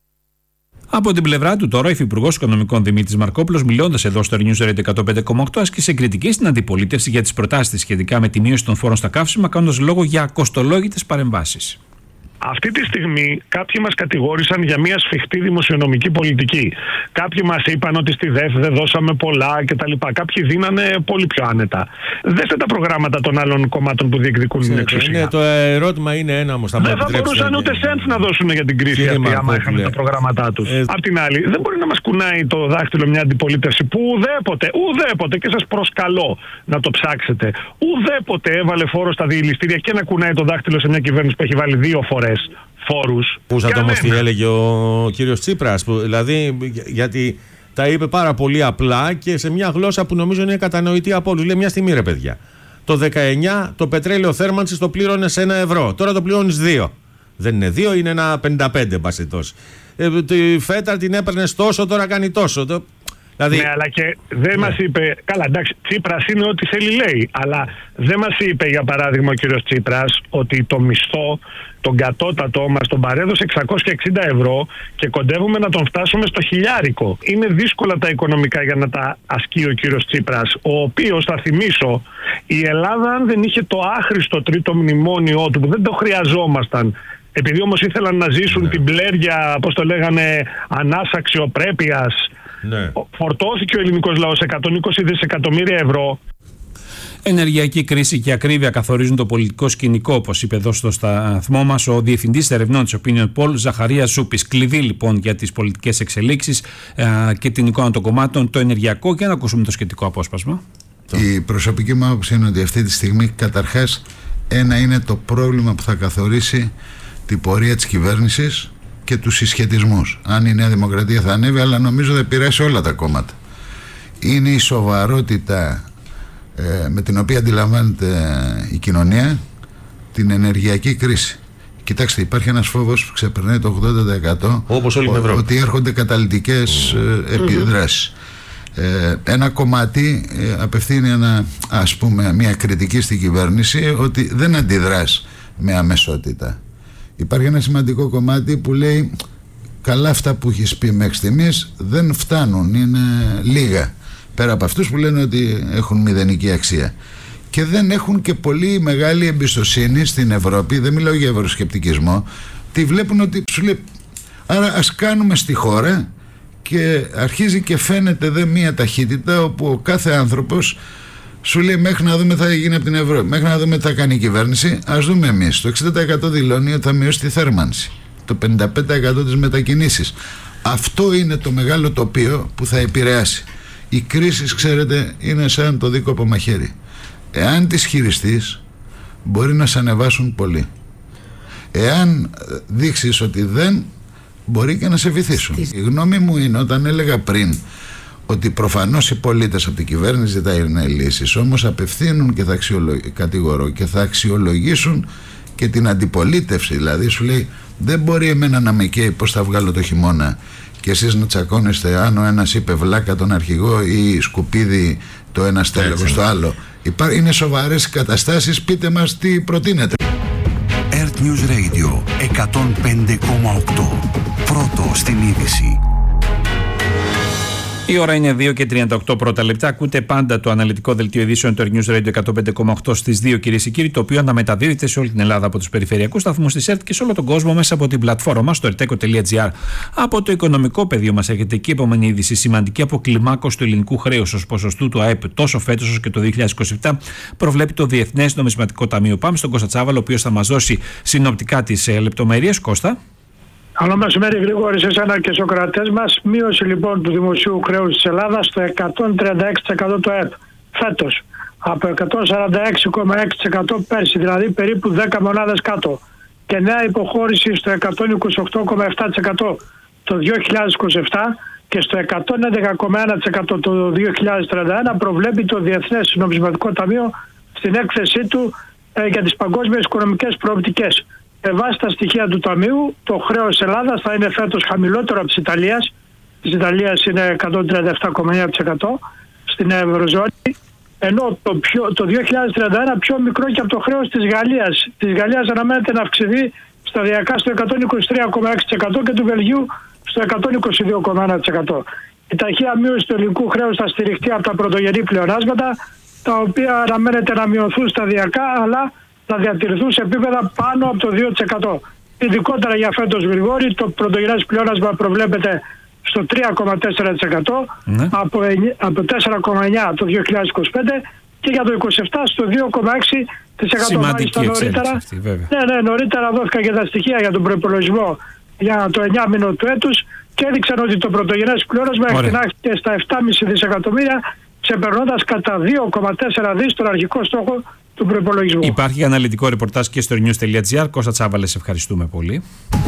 Από την πλευρά του, τώρα, ο Υφυπουργός Οικονομικών Δημήτρης Μαρκόπουλος, μιλώντας εδώ στο News Radio εκατόν πέντε κόμμα οκτώ, άσκησε κριτική στην αντιπολίτευση για τις προτάσεις της σχετικά με τη μείωση των φόρων στα καύσιμα, κάνοντας λόγο για κοστολόγητες παρεμβάσεις. Αυτή τη στιγμή κάποιοι μας κατηγόρησαν για μια σφιχτή δημοσιονομική πολιτική. Κάποιοι μας είπαν ότι στη ΔΕΦ δεν δώσαμε πολλά κτλ. Κάποιοι δίνανε πολύ πιο άνετα. Δέστε τα προγράμματα των άλλων κομμάτων που διεκδικούν την εξουσία. Ναι, το ερώτημα είναι ένα όμως. Δεν θα μπορούσαν ούτε σέντ να δώσουν για την κρίση αυτή, άμα είχαν τα προγράμματά τους. Ε... Απ' την άλλη, δεν μπορεί να μας κουνάει το δάχτυλο μια αντιπολίτευση που ουδέποτε, ουδέποτε, και σας προσκαλώ να το ψάξετε, ουδέποτε έβαλε φόρο στα διηληστήρια και να κουνάει το δάχτυλο σε μια κυβέρνηση που έχει βάλει δύο φορές φόρους. Πούσατε όμως τι έλεγε ο κύριος Τσίπρας, που, δηλαδή γιατί τα είπε πάρα πολύ απλά και σε μια γλώσσα που νομίζω είναι κατανοητή από όλους. Λέει μια στιγμή, ρε παιδιά, το δεκαεννιά το πετρέλαιο θέρμανσης το πλήρωνες ένα ευρώ, τώρα το πληρώνεις δύο. Δεν είναι δύο, είναι ένα πενήντα πέντε μπασιτός. Ε, τη φέτα την έπαιρνες τόσο, τώρα κάνει τόσο. Το... Δηλαδή... Ναι, αλλά και δεν ναι. μας είπε. Καλά, εντάξει, Τσίπρας είναι ό,τι θέλει, λέει. Αλλά δεν μας είπε, για παράδειγμα, ο κύριος Τσίπρας, ότι το μισθό, τον κατώτατο μας τον παρέδωσε εξακόσια εξήντα ευρώ και κοντεύουμε να τον φτάσουμε στο χιλιάρικο. Είναι δύσκολα τα οικονομικά για να τα ασκεί ο κύριος Τσίπρας, ο οποίος, θα θυμίσω, η Ελλάδα, αν δεν είχε το άχρηστο τρίτο μνημόνιο του, που δεν το χρειαζόμασταν, επειδή όμως ήθελαν να ζήσουν ναι. την πλέρια, πώς το λέγανε, ανάσα αξιοπρέπειας. Ναι. Φορτώθηκε ο ελληνικός λαός εκατόν είκοσι δισεκατομμύρια ευρώ. Ενεργειακή κρίση και ακρίβεια καθορίζουν το πολιτικό σκηνικό, όπως είπε εδώ στο σταθμό μας ο Διευθυντής Ερευνών της Opinion Poll, Ζαχαρίας Ζούπης. Κλειδί λοιπόν για τις πολιτικές εξελίξεις ε, και την εικόνα των κομμάτων, το ενεργειακό. Και να ακούσουμε το σχετικό απόσπασμα. Η προσωπική μου άποψη είναι ότι αυτή τη στιγμή, καταρχάς, ένα είναι το πρόβλημα που θα καθορίσει την πορεία της κυβέρνησης και τους συσχετισμούς. Αν η Νέα Δημοκρατία θα ανέβει, αλλά νομίζω θα επηρεάσει όλα τα κόμματα. Είναι η σοβαρότητα ε, με την οποία αντιλαμβάνεται η κοινωνία την ενεργειακή κρίση. Κοιτάξτε, υπάρχει ένας φόβος που ξεπερνάει το ογδόντα τοις εκατό, όπως όλη η Ευρώπη, ότι έρχονται καταλυτικές ε, επιδράσεις. Ε, ένα κομμάτι ε, απευθύνει ένα, ας πούμε, μια κριτική στην κυβέρνηση ότι δεν αντιδράς με αμεσότητα. Υπάρχει ένα σημαντικό κομμάτι που λέει καλά, αυτά που έχεις πει μέχρι στιγμής δεν φτάνουν, είναι λίγα, πέρα από αυτούς που λένε ότι έχουν μηδενική αξία. Και δεν έχουν και πολύ μεγάλη εμπιστοσύνη στην Ευρώπη, δεν μιλάω για ευρωσκεπτικισμό, τι βλέπουν ότι σου λέει άρα ας κάνουμε στη χώρα, και αρχίζει και φαίνεται δε μία ταχύτητα όπου ο κάθε άνθρωπος σου λέει μέχρι να δούμε τι θα γίνει από την Ευρώπη, μέχρι να δούμε τι θα κάνει η κυβέρνηση, ας δούμε εμείς. Το εξήντα τοις εκατό δηλώνει ότι θα μειώσει τη θέρμανση, το πενήντα πέντε τοις εκατό τις μετακινήσεις. Αυτό είναι το μεγάλο τοπίο που θα επηρεάσει. Οι κρίσεις, ξέρετε, είναι σαν το δίκοπο μαχαίρι. Εάν τις χειριστείς, μπορεί να σε ανεβάσουν πολύ. Εάν δείξεις ότι δεν, μπορεί και να σε βυθίσουν. Η γνώμη μου είναι, όταν έλεγα πριν ότι προφανώς οι πολίτες από την κυβέρνηση ζητάνε λύσεις, όμως απευθύνουν και θα κατηγορώ και θα αξιολογήσουν και την αντιπολίτευση. Δηλαδή σου λέει δεν μπορεί εμένα να με καίει πως θα βγάλω το χειμώνα και εσείς να τσακώνεστε αν ο ένας είπε βλάκα τον αρχηγό ή σκουπίδι το ένα στέλεχος στο άλλο. Είναι σοβαρές καταστάσεις, πείτε μας τι προτείνετε. Earth News Radio εκατόν πέντε κόμμα οκτώ. Πρώτο στην είδηση. Η ώρα είναι δύο και τριάντα οκτώ πρώτα λεπτά. Ακούτε πάντα το αναλυτικό δελτίο ειδήσεων του Earth News Radio εκατόν πέντε κόμμα οκτώ στις δύο, κυρίες και κύριοι, το οποίο αναμεταδίδεται σε όλη την Ελλάδα από τους περιφερειακούς σταθμούς της ΕΡΤ και σε όλο τον κόσμο μέσα από την πλατφόρμα μας στο ερτέκο τελεία τζι άρ. Από το οικονομικό πεδίο μας έχετε εκεί επόμενη είδηση. Σημαντική αποκλιμάκωση του ελληνικού χρέους ως ποσοστού του ΑΕΠ τόσο φέτος όσο και το δύο χιλιάδες είκοσι επτά προβλέπει το Διεθνές Νομισματικό Ταμείο. Πάμε στον Κώστα Τσάβαλο, ο οποίος θα μας δώσει συνοπτικά τις λεπτομέρειες. Κώστα. Καλό μεσημέρι, Γρηγόρη, σε εσένα και στους ακροατές μας. Μείωση λοιπόν του δημοσίου χρέους της Ελλάδας στο εκατόν τριάντα έξι τοις εκατό του ΑΕΠ φέτος, από εκατόν σαράντα έξι κόμμα έξι τοις εκατό πέρσι, δηλαδή περίπου δέκα μονάδες κάτω. Και νέα υποχώρηση στο εκατόν είκοσι οκτώ κόμμα επτά τοις εκατό το δύο χιλιάδες είκοσι επτά και στο εκατόν έντεκα κόμμα ένα τοις εκατό το δύο χιλιάδες τριάντα ένα προβλέπει το Διεθνές Νομισματικό Ταμείο στην έκθεσή του ε, για τις παγκόσμιες οικονομικές προοπτικές. Με βάση τα στοιχεία του Ταμείου, το χρέος της Ελλάδας θα είναι φέτος χαμηλότερο από της Ιταλίας. Της Ιταλίας είναι εκατόν τριάντα επτά κόμμα εννέα τοις εκατό στην Ευρωζώνη, ενώ το, πιο, το δύο χιλιάδες τριάντα ένα πιο μικρό και από το χρέος της Γαλλίας. Της Γαλλίας αναμένεται να αυξηθεί σταδιακά στο εκατόν είκοσι τρία κόμμα έξι τοις εκατό και του Βελγίου στο εκατόν είκοσι δύο κόμμα ένα τοις εκατό. Η ταχεία μείωση του ελληνικού χρέους θα στηριχτεί από τα πρωτογενή πλεονάσματα, τα οποία αναμένεται να μειωθούν σταδιακά, αλλά θα διατηρηθούν σε επίπεδα πάνω από το δύο τοις εκατό. Ειδικότερα για φέτος, Γρηγόρη, το πρωτογενές πλεόνασμα προβλέπεται στο τρία κόμμα τέσσερα τοις εκατό, ναι, από, από τέσσερα κόμμα εννέα τοις εκατό το δύο χιλιάδες είκοσι πέντε και για το είκοσι επτά στο δύο κόμμα έξι τοις εκατό. Μάλιστα νωρίτερα, αυτή, ναι, ναι, νωρίτερα δόθηκαν και τα στοιχεία για τον προϋπολογισμό για το εννιά μήνο του έτους και έδειξαν ότι το πρωτογενές πλεόνασμα εκτινάχθηκε στα επτά κόμμα πέντε δισεκατομμύρια, ξεπερνώντας κατά δύο κόμμα τέσσερα δις τον αρχικό στόχο του προϋπολογισμού. Υπάρχει αναλυτικό ρεπορτάζ και στο news τελεία τζι άρ. Κώστα Τσάβαλε, σε ευχαριστούμε πολύ.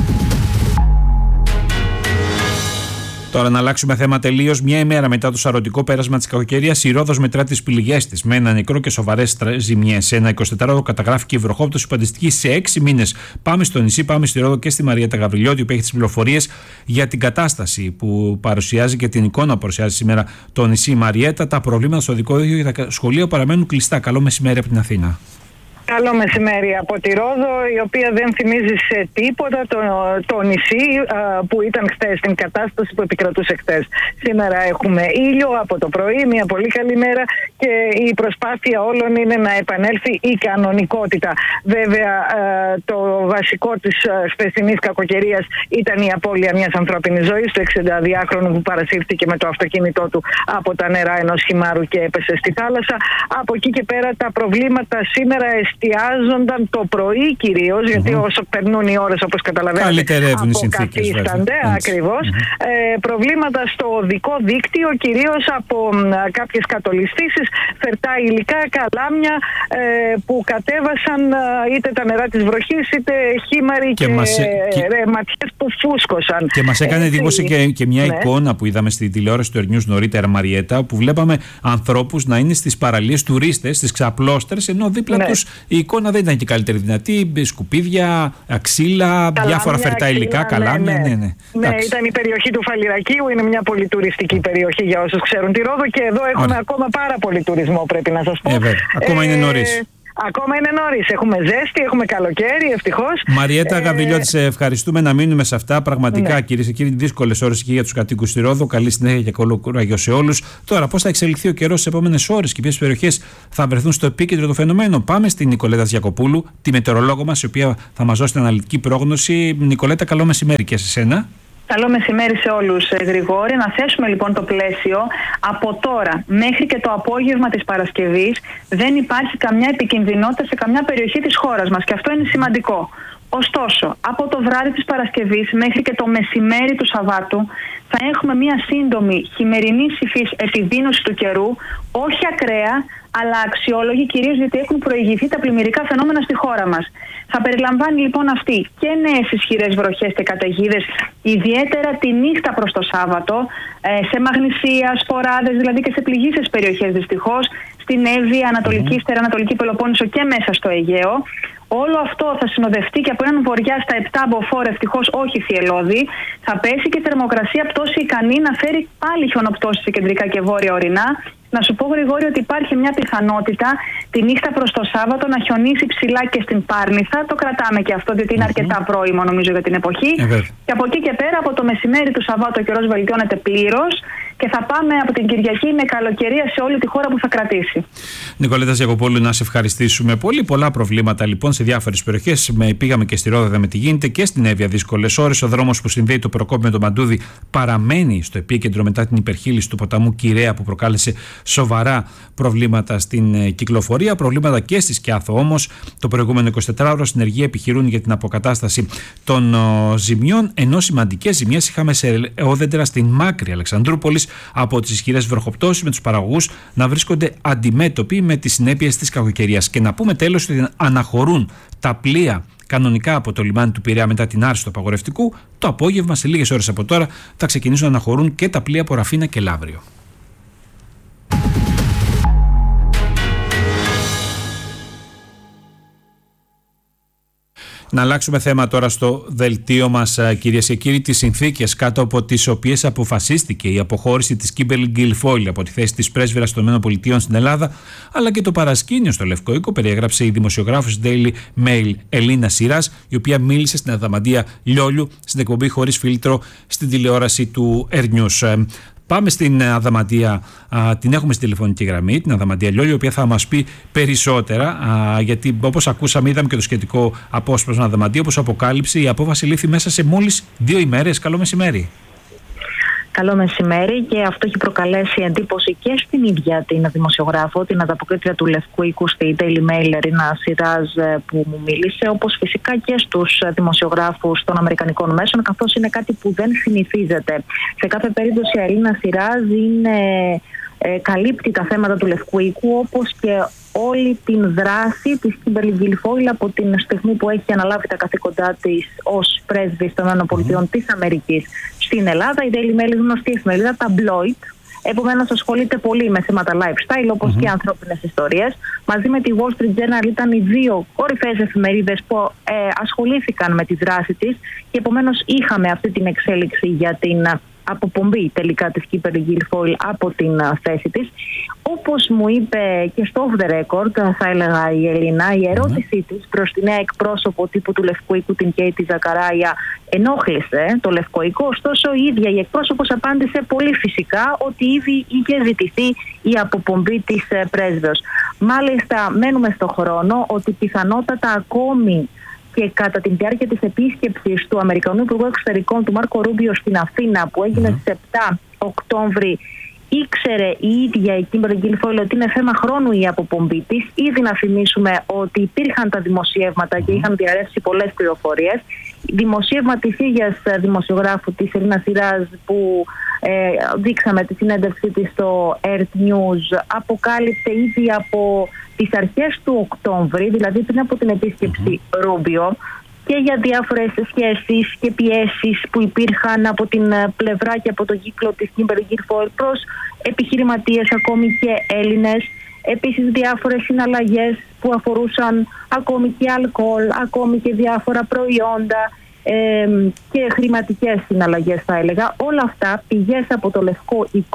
Τώρα να αλλάξουμε θέμα τελείως. Μια ημέρα μετά το σαρωτικό πέρασμα της κακοκαιρίας, η Ρόδος μετρά τις πληγές της με ένα νεκρό και σοβαρές ζημιές. Σε ένα εικοσιτετράωρο καταγράφηκε η βροχόπτωση που αντιστοιχεί σε έξι μήνες. Πάμε στο νησί, πάμε στη Ρόδο και στη Μαριέτα Γαβριλιώτη, που έχει τις πληροφορίες για την κατάσταση που παρουσιάζει και την εικόνα που παρουσιάζει σήμερα το νησί Μαριέτα. Τα προβλήματα στο δικό δίκτυο και τα σχολεία παραμένουν κλειστά. Καλό μεσημέρι από την Αθήνα. Καλό μεσημέρι από τη Ρόδο, η οποία δεν θυμίζει σε τίποτα το, το νησί α, που ήταν χτες, την κατάσταση που επικρατούσε χτες. Σήμερα έχουμε ήλιο από το πρωί, μια πολύ καλή μέρα και η προσπάθεια όλων είναι να επανέλθει η κανονικότητα. Βέβαια, α, το βασικό της χθεσινής κακοκαιρίας ήταν η απώλεια μιας ανθρώπινης ζωής, του εξηνταδυάχρονου που παρασύρθηκε με το αυτοκίνητό του από τα νερά ενός χυμάρου και έπεσε στη θάλασσα. Από εκεί και πέρα τα προβλήματα σήμερα εστιάζονταν το πρωί κυρίως, mm-hmm. γιατί όσο περνούν οι ώρες, όπως καταλαβαίνετε, αποκαθίστανται ακριβώς. Mm-hmm. Ε, προβλήματα στο οδικό δίκτυο, κυρίως από ε, κάποιες κατολιστήσεις, φερτά υλικά, καλάμια ε, που κατέβασαν ε, είτε τα νερά της βροχής, είτε χήμαροι και, και, μας, ε, και... ρεματιές που φούσκωσαν. Και μας έκανε εντύπωση και, και μια ναι. εικόνα που είδαμε στη τηλεόραση του Earth News νωρίτερα, Μαριέτα, που βλέπαμε ανθρώπους να είναι στις παραλίες, τουρίστες, στις ξαπλώστερες, ενώ δίπλα ναι. τους η εικόνα δεν ήταν και καλύτερη δυνατή. Σκουπίδια, αξίλα, καλάμια, διάφορα φερτά υλικά, ναι, καλάμια. Ναι, ναι. Ναι, ναι. ναι, ήταν η περιοχή του Φαλιρακίου, είναι μια πολύ τουριστική περιοχή για όσους ξέρουν τη Ρόδο και εδώ έχουμε Ωραία. ακόμα πάρα πολύ τουρισμό, πρέπει να σας πω. Ε, βέβαια. Ακόμα ε, είναι νωρίς. Ακόμα είναι νωρίς. Έχουμε ζέστη, έχουμε καλοκαίρι, ευτυχώς. Μαριέτα ε... Γαβριλιώτη, σε ευχαριστούμε, να μείνουμε σε αυτά. Πραγματικά, ναι. Κυρίες και κύριοι, δύσκολες ώρες και για τους κατοίκους στη Ρόδο. Καλή συνέχεια και καλό κουράγιο σε όλους. Τώρα, πώς θα εξελιχθεί ο καιρός στις επόμενες ώρες και ποιες περιοχές θα βρεθούν στο επίκεντρο του φαινομένου? Πάμε στην Νικολέτα Γιακοπούλου, τη μετεωρολόγο μας, η οποία θα μας δώσει την αναλυτική πρόγνωση. Νικολέτα, καλό μεσημέρι και σε σένα. Καλό μεσημέρι σε όλους, Γρηγόρη. Να θέσουμε λοιπόν το πλαίσιο. Από τώρα μέχρι και το απόγευμα της Παρασκευής δεν υπάρχει καμιά επικινδυνότητα σε καμιά περιοχή της χώρας μας και αυτό είναι σημαντικό. Ωστόσο, από το βράδυ της Παρασκευής μέχρι και το μεσημέρι του Σαββάτου θα έχουμε μια σύντομη χειμερινή υφής επιδείνωση του καιρού, όχι ακραία, αλλά αξιόλογη, κυρίως γιατί έχουν προηγηθεί τα πλημμυρικά φαινόμενα στη χώρα μας. Θα περιλαμβάνει λοιπόν αυτή και νέες ισχυρές βροχές και καταιγίδες, ιδιαίτερα τη νύχτα προς το Σάββατο, σε Μαγνησία, Σποράδες, δηλαδή και σε πληγείσες περιοχές δυστυχώς, στην Εύβοια, Ανατολική, mm. Ανατολική Πελοπόννησο και μέσα στο Αιγαίο. Όλο αυτό θα συνοδευτεί και από έναν βορειά στα επτά μποφόρ, ευτυχώς όχι θυελλώδη. Θα πέσει και θερμοκρασία πτώση ικανή να φέρει πάλι χιονοπτώσεις σε κεντρικά και βόρεια ορεινά. Να σου πω, Γρηγόρη, ότι υπάρχει μια πιθανότητα τη νύχτα προς το Σάββατο να χιονίσει ψηλά και στην Πάρνηθα. Το κρατάμε και αυτό, διότι είναι mm-hmm. αρκετά πρόημο, νομίζω, για την εποχή. Mm-hmm. Και από εκεί και πέρα, από το μεσημέρι του Σαββάτου, ο καιρός βελτιώνεται πλήρως και θα πάμε από την Κυριακή με καλοκαιρία σε όλη τη χώρα που θα κρατήσει. Νικολέτα Γιακοπούλου, να σε ευχαριστήσουμε πολύ. Πολλά προβλήματα λοιπόν σε διάφορες περιοχές. Πήγαμε και στη Ρόδα με τι γίνεται και στην Εύβοια δύσκολες ώρες. Ο δρόμος που συνδέει το Προκόπη με το Μαντούδι παραμένει στο επίκεντρο μετά την υπερχείληση του ποταμού Κυραία που προκάλεσε σοβαρά προβλήματα στην κυκλοφορία. Προβλήματα και στη Σκιάθο όμως. Το προηγούμενο εικοσιτετράωρο συνεργεία επιχειρούν για την αποκατάσταση των ο, ζημιών, ενώ σημαντικές ζημιές είχαμε σε όδεντρα στην Μάκρη Αλεξανδρούπολης από τις ισχυρές βροχοπτώσεις, με τους παραγωγούς να βρίσκονται αντιμέτωποι με τις συνέπειες της κακοκαιρίας. Και να πούμε τέλος ότι αναχωρούν τα πλοία κανονικά από το λιμάνι του Πειραιά μετά την άρση του απαγορευτικού. Το απόγευμα, σε λίγες ώρες από τώρα, θα ξεκινήσουν να αναχωρούν και τα πλοία από Ραφίνα και Λαύριο. Να αλλάξουμε θέμα τώρα στο δελτίο μας, κυρίες και κύριοι. Τις συνθήκες κάτω από τις οποίες αποφασίστηκε η αποχώρηση της Κίμπερλι Γκιλφόιλ από τη θέση της πρέσβυρας των ΗΠΑ στην Ελλάδα, αλλά και το παρασκήνιο στο Λευκό Οίκο, περιέγραψε η δημοσιογράφος Daily Mail Ελίνα Σιράζ, η οποία μίλησε στην Αδαμαντία Λιόλιου στην εκπομπή Χωρίς Φίλτρο στην τηλεόραση του Air News. Πάμε στην Αδαμαντία, α, την έχουμε στη τηλεφωνική γραμμή, την Αδαμαντία Λιόλιου, η οποία θα μας πει περισσότερα, α, γιατί όπως ακούσαμε, είδαμε και το σχετικό απόσπασμα Αδαμαντία, όπως αποκάλυψε, η απόφαση λήφθη μέσα σε μόλις δύο ημέρες. Καλό μεσημέρι. Καλό μεσημέρι, και αυτό έχει προκαλέσει εντύπωση και στην ίδια την δημοσιογράφο, την ανταποκρίτρια του Λευκού Οίκου στη Daily Mail, Ελίνα Σιράζ, που μου μίλησε, όπως φυσικά και στους δημοσιογράφους των αμερικανικών μέσων, καθώς είναι κάτι που δεν συνηθίζεται. Σε κάθε περίπτωση η Ελίνα Σιράζ είναι, ε, καλύπτει τα θέματα του Λευκού Οίκου, όπως και όλη την δράση της Κίμπερλι Γκιλφόιλ από την στιγμή που έχει αναλάβει τα καθήκοντά της ως πρέσβης των ΗΠΑ mm. της Αμερικής στην Ελλάδα. Η Daily Mail είναι γνωστή εφημερίδα, tabloid, επομένως ασχολείται πολύ με θέματα lifestyle, όπως mm-hmm. και ανθρώπινες ιστορίες. Μαζί με τη Wall Street Journal ήταν οι δύο κορυφαίες εφημερίδες που ε, ασχολήθηκαν με τη δράση της, και επομένως είχαμε αυτή την εξέλιξη για την αποπομπή τελικά της Κίμπερλι Γκιλφόιλ από την θέση της. Όπως μου είπε και στο off the record, θα έλεγα η Ελίνα, η ερώτησή mm-hmm. της προς τη νέα εκπρόσωπο τύπου του Λευκού Οίκου, την Κέιτι Ζακαράια, ενόχλησε το Λευκό Οίκο. Ωστόσο, η ίδια η εκπρόσωπος απάντησε πολύ φυσικά ότι ήδη είχε ζητηθεί η αποπομπή της πρέσβεως. Μάλιστα, μένουμε στο χρόνο ότι πιθανότατα ακόμη και κατά τη διάρκεια της επίσκεψης του Αμερικανού Υπουργού Εξωτερικών, του Μάρκο Ρούμπιο, στην Αθήνα, που έγινε mm. στις επτά Οκτώβρη, ήξερε η ίδια η Κίμπερλι Γκιλφόιλ ότι είναι θέμα χρόνου η αποπομπή της. Ήδη να θυμίσουμε ότι υπήρχαν τα δημοσιεύματα και είχαν διαρρεύσει πολλές πληροφορίες. Δημοσίευμα της ίδιας δημοσιογράφου, της Ελίνα Σιράζ, που ε, δείξαμε τη συνέντευξή της στο Air News, αποκάλυψε ήδη από τις αρχές του Οκτώβρη, δηλαδή πριν από την επίσκεψη mm-hmm. Ρούμπιο, και για διάφορες σχέσεις και πιέσεις που υπήρχαν από την πλευρά και από τον κύκλο της Κίμπερλι Γκιλφόιλ προς επιχειρηματίες, ακόμη και Έλληνες. Επίσης διάφορες συναλλαγές που αφορούσαν ακόμη και αλκοόλ, ακόμη και διάφορα προϊόντα ε, και χρηματικές συναλλαγές, θα έλεγα. Όλα αυτά, πηγές από το Λευκό Οίκο,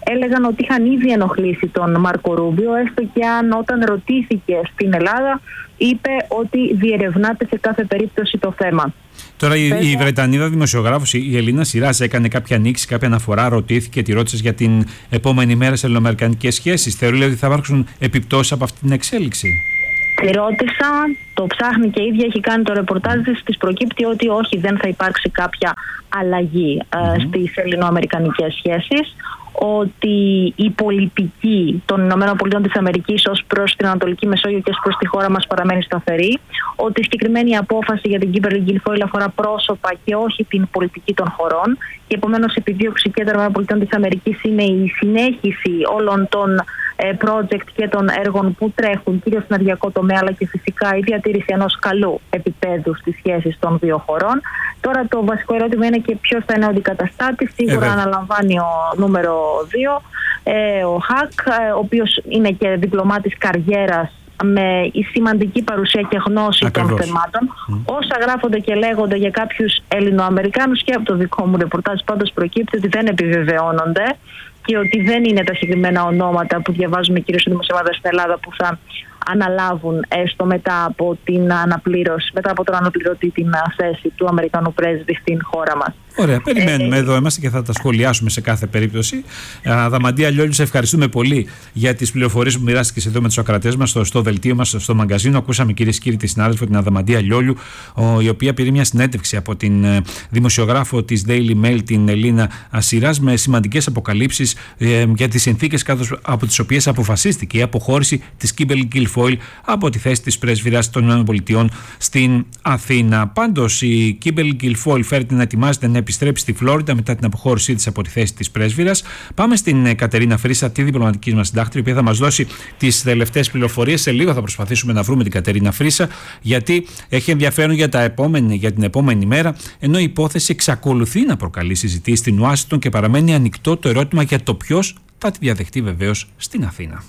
έλεγαν ότι είχαν ήδη ενοχλήσει τον Μάρκο Ρούμπιο, έστω και αν όταν ρωτήθηκε στην Ελλάδα είπε ότι διερευνάται σε κάθε περίπτωση το θέμα. Τώρα η, η Βρετανίδα δημοσιογράφος, η Ελίνα Σιράζ, έκανε κάποια ανοίξη, κάποια αναφορά, ρωτήθηκε, τη ρώτησε για την επόμενη μέρα σε ελληνοαμερικανικές σχέσεις. Θεωρεί ότι θα υπάρξουν επιπτώσεις από αυτή την εξέλιξη? Τη ρώτησα, το ψάχνει και η ίδια, έχει κάνει το ρεπορτάζ της, της προκύπτει ότι όχι, δεν θα υπάρξει κάποια αλλαγή mm-hmm. ε, στις ελληνοαμερικανικές σχέσεις, ότι η πολιτική των ΗΠΑ ως προς την Ανατολική Μεσόγειο και ως προς τη χώρα μας παραμένει σταθερή, ότι η συγκεκριμένη απόφαση για την Kimberly Guilfoyle αφορά πρόσωπα και όχι την πολιτική των χωρών, και επομένως η επιδίωξη και των ΗΠΑ είναι η συνέχιση όλων των project και των έργων που τρέχουν κυρίως στον ενεργειακό τομέα, αλλά και φυσικά η διατήρηση ενός καλού επίπεδου στις σχέσεις των δύο χωρών. Τώρα το βασικό ερώτημα είναι και ποιος θα είναι ο αντικαταστάτης. Σίγουρα ε, αναλαμβάνει ο νούμερο δύο, ε, ο Χακ, ε, ο οποίος είναι και διπλωμάτης καριέρας με σημαντική παρουσία και γνώση Ακριβώς. των θεμάτων. Mm. Όσα γράφονται και λέγονται για κάποιους Ελληνοαμερικάνους και από το δικό μου ρεπορτάζ πάντως προκύπτει ότι δεν επιβεβαιώνονται και ότι δεν είναι τα συγκεκριμένα ονόματα που διαβάζουμε κυρίως στη δημοσιογραφία στην Ελλάδα που θα αναλάβουν έστω μετά από, την αναπλήρωση, μετά από τον αναπληρωτή την θέση του Αμερικανού πρέσβη στην χώρα μας. Ωραία, περιμένουμε. Ε, εδώ είμαστε και θα τα σχολιάσουμε σε κάθε περίπτωση. Αδαμαντία Λιόλιου, σε ευχαριστούμε πολύ για τις πληροφορίες που μοιράστηκες εδώ με τους ακροατές μας στο, στο δελτίο μας, στο μαγκαζίνο. Ακούσαμε, κυρίες και κύριοι, τη συνάδελφο την Αδαμαντία Λιόλιου, ο, η οποία πήρε μια συνέντευξη από την ε, δημοσιογράφο της Daily Mail, την Ελίνα Σιράζ, με σημαντικές αποκαλύψεις ε, για τις συνθήκες κάτω από τις οποίες αποφασίστηκε η αποχώρηση της Kimberly Guilfoyle από τη θέση της πρέσβυρας των ΗΠΑ στην Αθήνα. Πάντως, η Kimberly Guilfoyle φέρεται να ετοιμάζεται να επιστρέψει στη Φλόριντα μετά την αποχώρησή της από τη θέση της πρέσβυρας. Πάμε στην Κατερίνα Φρύσα, τη διπλωματική μας συντάκτρια, η οποία θα μας δώσει τις τελευταίες πληροφορίες. Σε λίγο θα προσπαθήσουμε να βρούμε την Κατερίνα Φρύσα, γιατί έχει ενδιαφέρον για, τα επόμενη, για την επόμενη μέρα, ενώ η υπόθεση εξακολουθεί να προκαλεί συζητήσεις στην Ουάσιγκτον και παραμένει ανοιχτό το ερώτημα για το ποιος θα τη διαδεχτεί βεβαίως στην Αθήνα.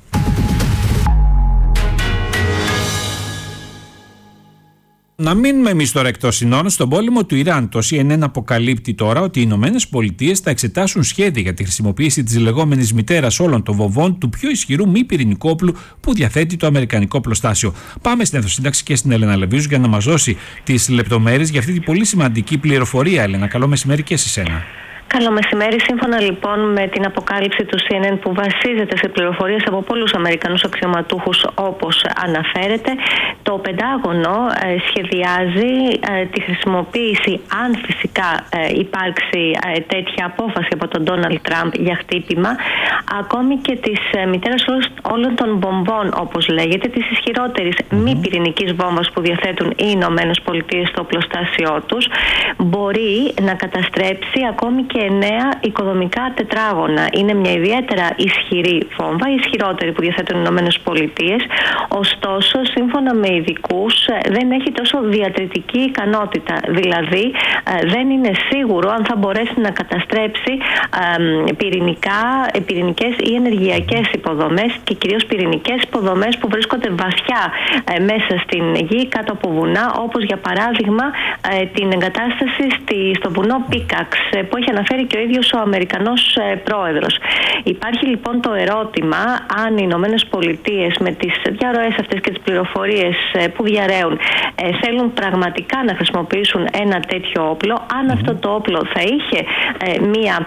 Να μείνουμε εμείς τώρα εκτός συνόρων στον πόλεμο του Ιράν. Το σι εν εν αποκαλύπτει τώρα ότι οι Ηνωμένες Πολιτείες θα εξετάσουν σχέδια για τη χρησιμοποίηση της λεγόμενης μητέρας όλων των βομβών του πιο ισχυρού μη πυρηνικού όπλου που διαθέτει το αμερικανικό πλωστάσιο. Πάμε στην αιθοσύνταξη και στην Έλενα Λεβίζου για να μας δώσει τις λεπτομέρειες για αυτή την πολύ σημαντική πληροφορία. Έλενα, καλό μεσημέρι και σε σένα. Καλό μεσημέρι. Σύμφωνα λοιπόν με την αποκάλυψη του σι εν εν που βασίζεται σε πληροφορίες από πολλούς Αμερικανούς αξιωματούχους όπως αναφέρεται, το Πεντάγωνο ε, σχεδιάζει ε, τη χρησιμοποίηση, αν φυσικά ε, υπάρξει ε, τέτοια απόφαση από τον Ντόναλντ Τραμπ για χτύπημα, ακόμη και της ε, μητέρας όλων των βομβών, όπως λέγεται, της ισχυρότερης mm-hmm. μη πυρηνικής βόμβας που διαθέτουν οι Ηνωμένες Πολιτείες στο οπλοστάσιό τους, μπορεί να καταστρέψει ακόμη και εννέα οικοδομικά τετράγωνα. Είναι μια ιδιαίτερα ισχυρή βόμβα, ισχυρότερη που διαθέτουν οι Ηνωμένες Πολιτείες. Ωστόσο, σύμφωνα με ειδικούς, δεν έχει τόσο διατριτική ικανότητα. Δηλαδή, δεν είναι σίγουρο αν θα μπορέσει να καταστρέψει πυρηνικά, πυρηνικές ή ενεργειακές υποδομές και κυρίως πυρηνικές υποδομές που βρίσκονται βαθιά μέσα στην γη, κάτω από βουνά, όπως για παράδειγμα την εγκατάσταση στο βουνό Πίκαξ, που έχει αναφέρει και ο ίδιος ο Αμερικανός ε, πρόεδρος. Υπάρχει λοιπόν το ερώτημα αν οι Ηνωμένες Πολιτείες με τις διαρροές αυτές και τις πληροφορίες ε, που διαρρέουν ε, θέλουν πραγματικά να χρησιμοποιήσουν ένα τέτοιο όπλο, αν mm-hmm. αυτό το όπλο θα είχε ε, μια,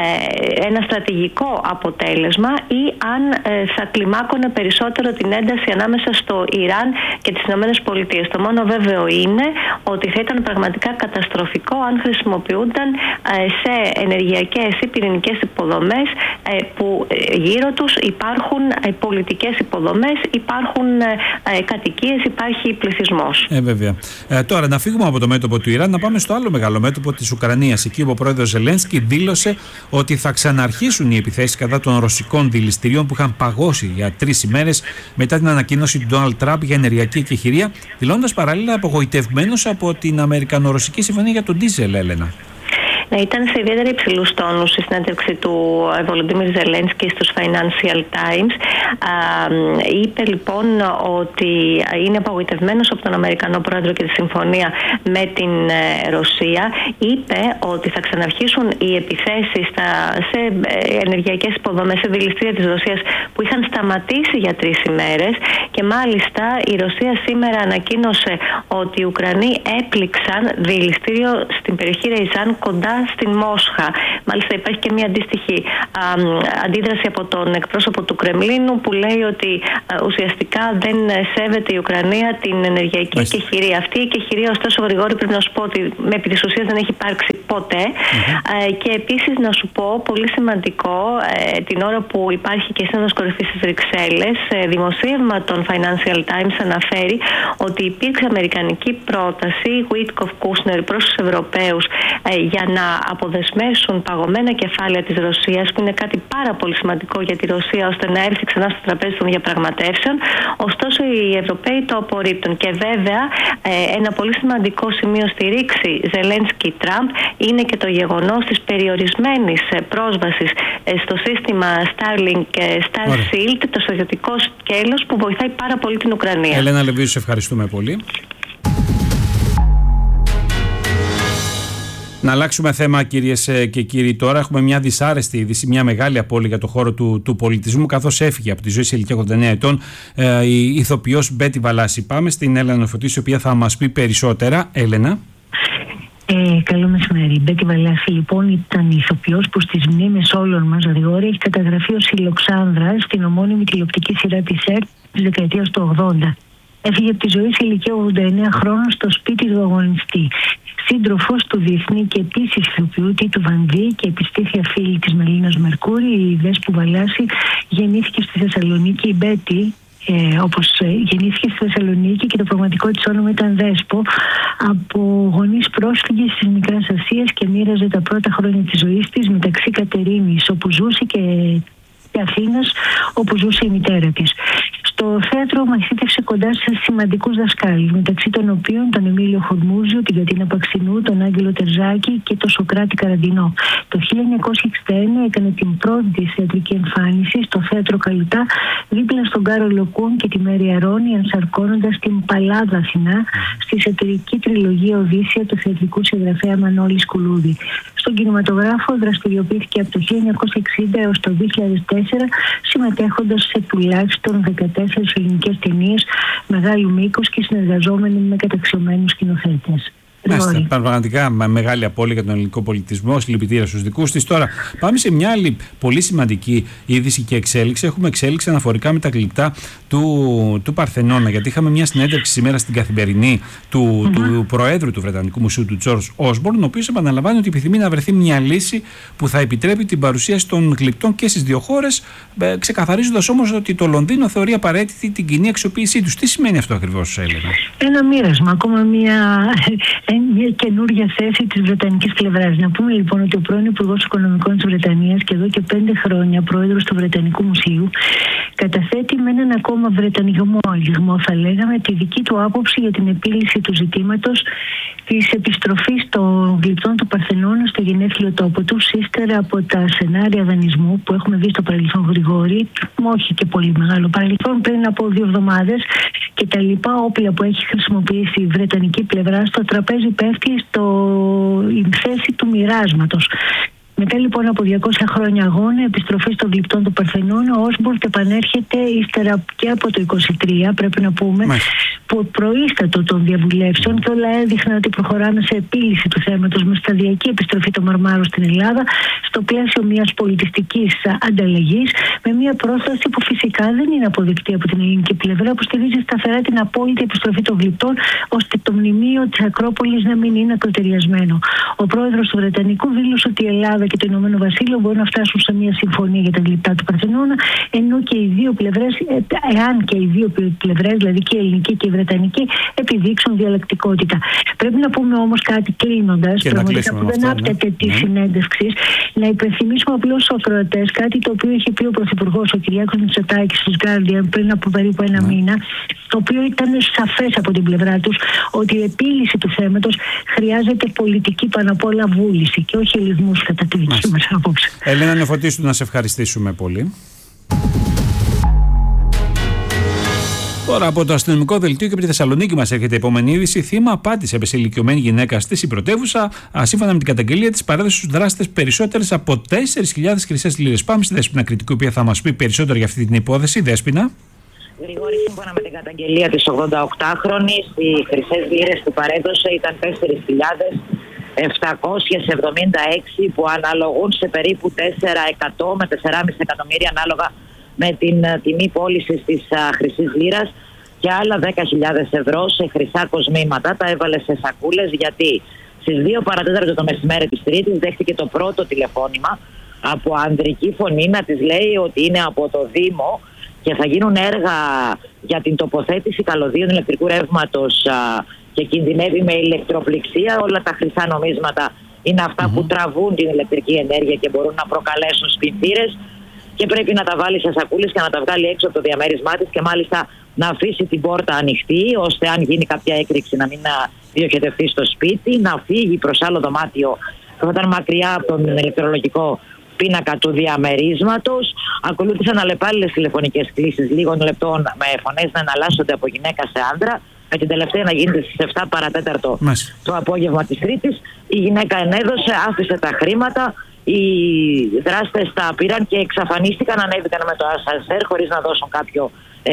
ε, ένα στρατηγικό αποτέλεσμα ή αν ε, θα κλιμάκωνε περισσότερο την ένταση ανάμεσα στο Ιράν και τις Ηνωμένες Πολιτείες. Το μόνο βέβαιο είναι ότι θα ήταν πραγματικά καταστροφικό αν χρησιμοποιούνταν ε, σε ενεργειακές ή πυρηνικές υποδομές ε, που γύρω τους υπάρχουν ε, πολιτικές υποδομές, υπάρχουν ε, κατοικίες, υπάρχει πληθυσμός. Ε, βέβαια. Ε, τώρα να φύγουμε από το μέτωπο του Ιράν, να πάμε στο άλλο μεγάλο μέτωπο της Ουκρανίας. Εκεί ο πρόεδρος Ζελένσκι δήλωσε ότι θα ξαναρχίσουν οι επιθέσεις κατά των ρωσικών δηληστηρίων που είχαν παγώσει για τρεις ημέρες μετά την ανακοίνωση του Ντόναλντ Τραμπ για ενεργειακή εκεχηρία, δηλώνοντας παράλληλα απογοητευμένος από την Αμερικανο-Ρωσική συμφωνία για τον ντίζελ, Έλενα. Ναι, ήταν σε ιδιαίτερα υψηλούς τόνους η συνέντευξη του Βολοντίμιρ Ζελένσκι στους Financial Times. Είπε λοιπόν ότι είναι απογοητευμένος από τον Αμερικανό πρόεδρο και τη συμφωνία με την Ρωσία. Είπε ότι θα ξαναρχίσουν οι επιθέσεις στα, σε ενεργειακές υποδομές, σε δηληστήρια της Ρωσίας που είχαν σταματήσει για τρεις ημέρες, και μάλιστα η Ρωσία σήμερα ανακοίνωσε ότι οι Ουκρανοί έπληξαν δηληστήριο στην περιοχή Ρεϊζάν κοντά στην Μόσχα. Μάλιστα υπάρχει και μια αντίστοιχη α, αντίδραση από τον εκπρόσωπο του Κρεμλίνου που λέει ότι α, ουσιαστικά δεν σέβεται η Ουκρανία την ενεργειακή εκεχηρία. Αυτή η εκεχηρία, ωστόσο, Γρηγόρη, πρέπει να σου πω ότι με επί της ουσίας δεν έχει υπάρξει ποτέ. Mm-hmm. Ε, και επίσης να σου πω, πολύ σημαντικό, ε, την ώρα που υπάρχει και η Σύνοδος Κορυφής στις Βρυξέλλες, ε, δημοσίευμα των Financial Times αναφέρει ότι υπήρξε αμερικανική πρόταση Witkoff-Kushner προς τους Ευρωπαίους ε, για να αποδεσμεύσουν παγωμένα κεφάλαια της Ρωσίας, που είναι κάτι πάρα πολύ σημαντικό για τη Ρωσία, ώστε να έρθει ξανά στο τραπέζι των διαπραγματεύσεων. Ωστόσο, οι Ευρωπαίοι το απορρίπτουν. Και βέβαια, ε, ένα πολύ σημαντικό σημείο στη ρήξη Ζελένσκι-Τραμπ είναι και το γεγονός της περιορισμένης πρόσβασης στο σύστημα Starlink και Star Shield, το στρατιωτικό σκέλος που βοηθάει πάρα πολύ την Ουκρανία. Ελένα Λεβίου, σε ευχαριστούμε πολύ. Να αλλάξουμε θέμα, κυρίες και κύριοι. Τώρα έχουμε μια δυσάρεστη είδηση, μια μεγάλη απώλεια για το χώρο του, του πολιτισμού, καθώς έφυγε από τη ζωή σε ηλικία ογδόντα εννέα ετών ε, η ηθοποιός Μπέτη Βαλάση. Πάμε στην Έλενα Φωτίση, η οποία θα μας πει περισσότερα. Έλενα. Ε, καλό μεσημέρι. Η Μπέτη Βαλάση λοιπόν ήταν ηθοποιός που στις μνήμες όλων μας, Γρηγόρη, έχει καταγραφεί ως η Λοξάνδρα στην ομώνυμη τηλεοπτική σειρά της ΕΡΤ της δεκαετίας του ογδόντα. Έφυγε από τη ζωή σε ηλικία ογδόντα εννέα χρόνων στο σπίτι του αγωνιστή. Σύντροφος του διεθνή και επίσης ηθοποιού Τίτου Βανδύ και επιστήθεια φίλη της Μελίνας Μερκούρη, η Δέσπου Βαλάση, γεννήθηκε στη Θεσσαλονίκη. Η Μπέτη, ε, όπως ε, γεννήθηκε στη Θεσσαλονίκη και το πραγματικό της όνομα ήταν Δέσπο, από γονείς πρόσφυγες της Μικράς Ασίας, και μοίραζε τα πρώτα χρόνια της ζωής της μεταξύ Κατερίνης, όπου ζούσε, και Αθήνας, όπου ζούσε η μητέρα της. Στο θέατρο μαθήτευσε κοντά σε σημαντικούς δασκάλους, μεταξύ των οποίων τον Εμίλιο Χορμούζιο, την Κατίνα Παξινού, τον Άγγελο Τερζάκη και τον Σοκράτη Καραντινό. Το χίλια εννιακόσια εξήντα ένα έκανε την πρώτη της θεατρική εμφάνιση στο θέατρο Καλουτά, δίπλα στον Κάρολο Κούν και τη Μέρη Αρώνη, ενσαρκώνοντας την Παλάδα Αθηνά στη σατυρική τριλογία Οδύσσια του θεατρικού συγγραφέα Μανώλη Σκουλούδη. Στον κινηματογράφο δραστηριοποιήθηκε από το χίλια εννιακόσια εξήντα έως το δύο χιλιάδες τέσσερα, συμμετέχοντας σε τουλάχιστον δεκατέσσερις ελληνικές ταινίες μεγάλου μήκους και συνεργαζόμενοι με καταξιωμένους σκηνοθέτες. Μάλιστα, πραγματικά μεγάλη απώλεια για τον ελληνικό πολιτισμό. Συλληπιτήρια στους δικούς της. Τώρα πάμε σε μια άλλη πολύ σημαντική είδηση και εξέλιξη. Έχουμε εξέλιξη αναφορικά με τα γλυπτά του, του Παρθενώνα, γιατί είχαμε μια συνέντευξη σήμερα στην Καθημερινή του, mm-hmm. του Προέδρου του Βρετανικού Μουσείου, του Τζορτζ Όσμπορν, ο οποίος επαναλαμβάνει ότι επιθυμεί να βρεθεί μια λύση που θα επιτρέπει την παρουσίαση των γλυπτών και στις δύο χώρες, ξεκαθαρίζοντας όμως ότι το Λονδίνο θεωρεί απαραίτητη την κοινή αξιοποίησή τους. Τι σημαίνει αυτό ακριβώς, Έλενα? Ένα μοίρασμα, ακόμα μια. Μια καινούργια θέση της Βρετανικής πλευράς. Να πούμε λοιπόν ότι ο πρώην Υπουργός Οικονομικών της Βρετανίας και εδώ και πέντε χρόνια πρόεδρος του Βρετανικού Μουσείου καταθέτει με έναν ακόμα βρετανιγμό, θα λέγαμε, τη δική του άποψη για την επίλυση του ζητήματος της επιστροφής των γλυπτών του Παρθενώνα στο γενέθλιο τόπο του, ύστερα από τα σενάρια δανεισμού που έχουμε δει στο παρελθόν, Γρηγόρη, όχι και πολύ μεγάλο παρελθόν, πριν από δύο εβδομάδες, και τα λοιπά όπλα που έχει χρησιμοποιήσει η Βρετανική πλευρά στο τραπέζι πέφτει στο η θέση του μοιράσματος. Μετά λοιπόν από διακόσια χρόνια αγώνα, επιστροφή των γλυπτών του Παρθενώνα, ο Όσμπορν επανέρχεται ύστερα και από το είκοσι τρία, πρέπει να πούμε, Μάλιστα. που προείστατο των διαβουλεύσεων, και όλα έδειχναν ότι προχωράμε σε επίλυση του θέματος με σταδιακή επιστροφή των Μαρμάρων στην Ελλάδα, στο πλαίσιο μιας πολιτιστικής ανταλλαγής, με μια πρόσταση που φυσικά δεν είναι αποδεκτή από την ελληνική πλευρά, που στηρίζει σταθερά την απόλυτη επιστροφή των γλυπτών, ώστε το μνημείο της Ακρόπολης να μην είναι ακροτηριασμένο. Ο πρόεδρος του Βρετανικού δήλωσε ότι η Ελλάδα και το Ηνωμένο Βασίλειο μπορούν να φτάσουν σε μια συμφωνία για τα γλυπτά του Παρθενώνα, ενώ και οι δύο πλευρές, εάν και οι δύο πλευρές, δηλαδή και η ελληνική και η βρετανική, επιδείξουν διαλεκτικότητα. Πρέπει να πούμε όμως κάτι κλείνοντας, πραγματικά που δεν άπτεται ναι. τη ναι. συνέντευξη, να υπενθυμίσουμε απλώς στους ακροατές κάτι το οποίο είχε πει ο Πρωθυπουργός, ο Κυριάκος Μητσοτάκης, στους Guardian πριν από περίπου ένα ναι. μήνα, το οποίο ήταν σαφές από την πλευρά τους ότι η επίλυση του θέματος χρειάζεται πολιτική πάνω απ' όλα βούληση και όχι λιγμούς κατά τη δική μας άποψη. Ελένα Νεφωτίστου, να σε ευχαριστήσουμε πολύ. Τώρα από το αστυνομικό δελτίο και από τη Θεσσαλονίκη μας έρχεται η επόμενη είδηση. Θύμα απάτης έπεσε ηλικιωμένη γυναίκα στη πρωτεύουσα. Σύμφωνα με την καταγγελία της, παρέδωσε στους δράστες περισσότερες από τέσσερις χιλιάδες χρυσές λίρες. Πάμε στη Δέσποινα Κρητικού, η οποία θα μας πει περισσότερο για αυτή την υπόθεση. Δέσποινα. Γρηγόρη, σύμφωνα με την καταγγελία της ογδονταοκτάχρονης, οι χρυσές λίρες που παρέδωσε ήταν τέσσερις χιλιάδες επτακόσιες εβδομήντα έξι, που αναλογούν σε περίπου τέσσερα εκατομμύρια με τέσσερα κόμμα πέντε εκατομμύρια ανάλογα με την τιμή πώλησης της α, χρυσής λίρας, και άλλα δέκα χιλιάδες ευρώ σε χρυσά κοσμήματα. Τα έβαλε σε σακούλες, γιατί στις δύο παρατέταρτο το μεσημέρι της Τρίτης δέχτηκε το πρώτο τηλεφώνημα από ανδρική φωνή να της λέει ότι είναι από το Δήμο και θα γίνουν έργα για την τοποθέτηση καλωδίων ηλεκτρικού ρεύματος και κινδυνεύει με ηλεκτροπληξία. Όλα τα χρυσά νομίσματα είναι αυτά mm-hmm. που τραβούν την ηλεκτρική ενέργεια και μπορούν να προκαλέσουν σπινθήρες, και πρέπει να τα βάλει σε σακούλες και να τα βγάλει έξω από το διαμέρισμά της, και μάλιστα να αφήσει την πόρτα ανοιχτή, ώστε αν γίνει κάποια έκρηξη να μην διοχετευτεί στο σπίτι, να φύγει προς άλλο δωμάτιο που θα ήταν μακριά από τον ηλεκτρολογικό πίνακα του διαμερίσματος. Ακολούθησαν αλλεπάλληλες τηλεφωνικές κλήσεις λίγων λεπτών με φωνές να εναλλάσσονται από γυναίκα σε άντρα, με την τελευταία να γίνεται στις επτά παρατέταρτο το απόγευμα της Τρίτης. Η γυναίκα ενέδωσε, άφησε τα χρήματα, οι δράστες τα πήραν και εξαφανίστηκαν, ανέβηκαν με το ασανσέρ χωρίς να δώσουν κάποιο ε,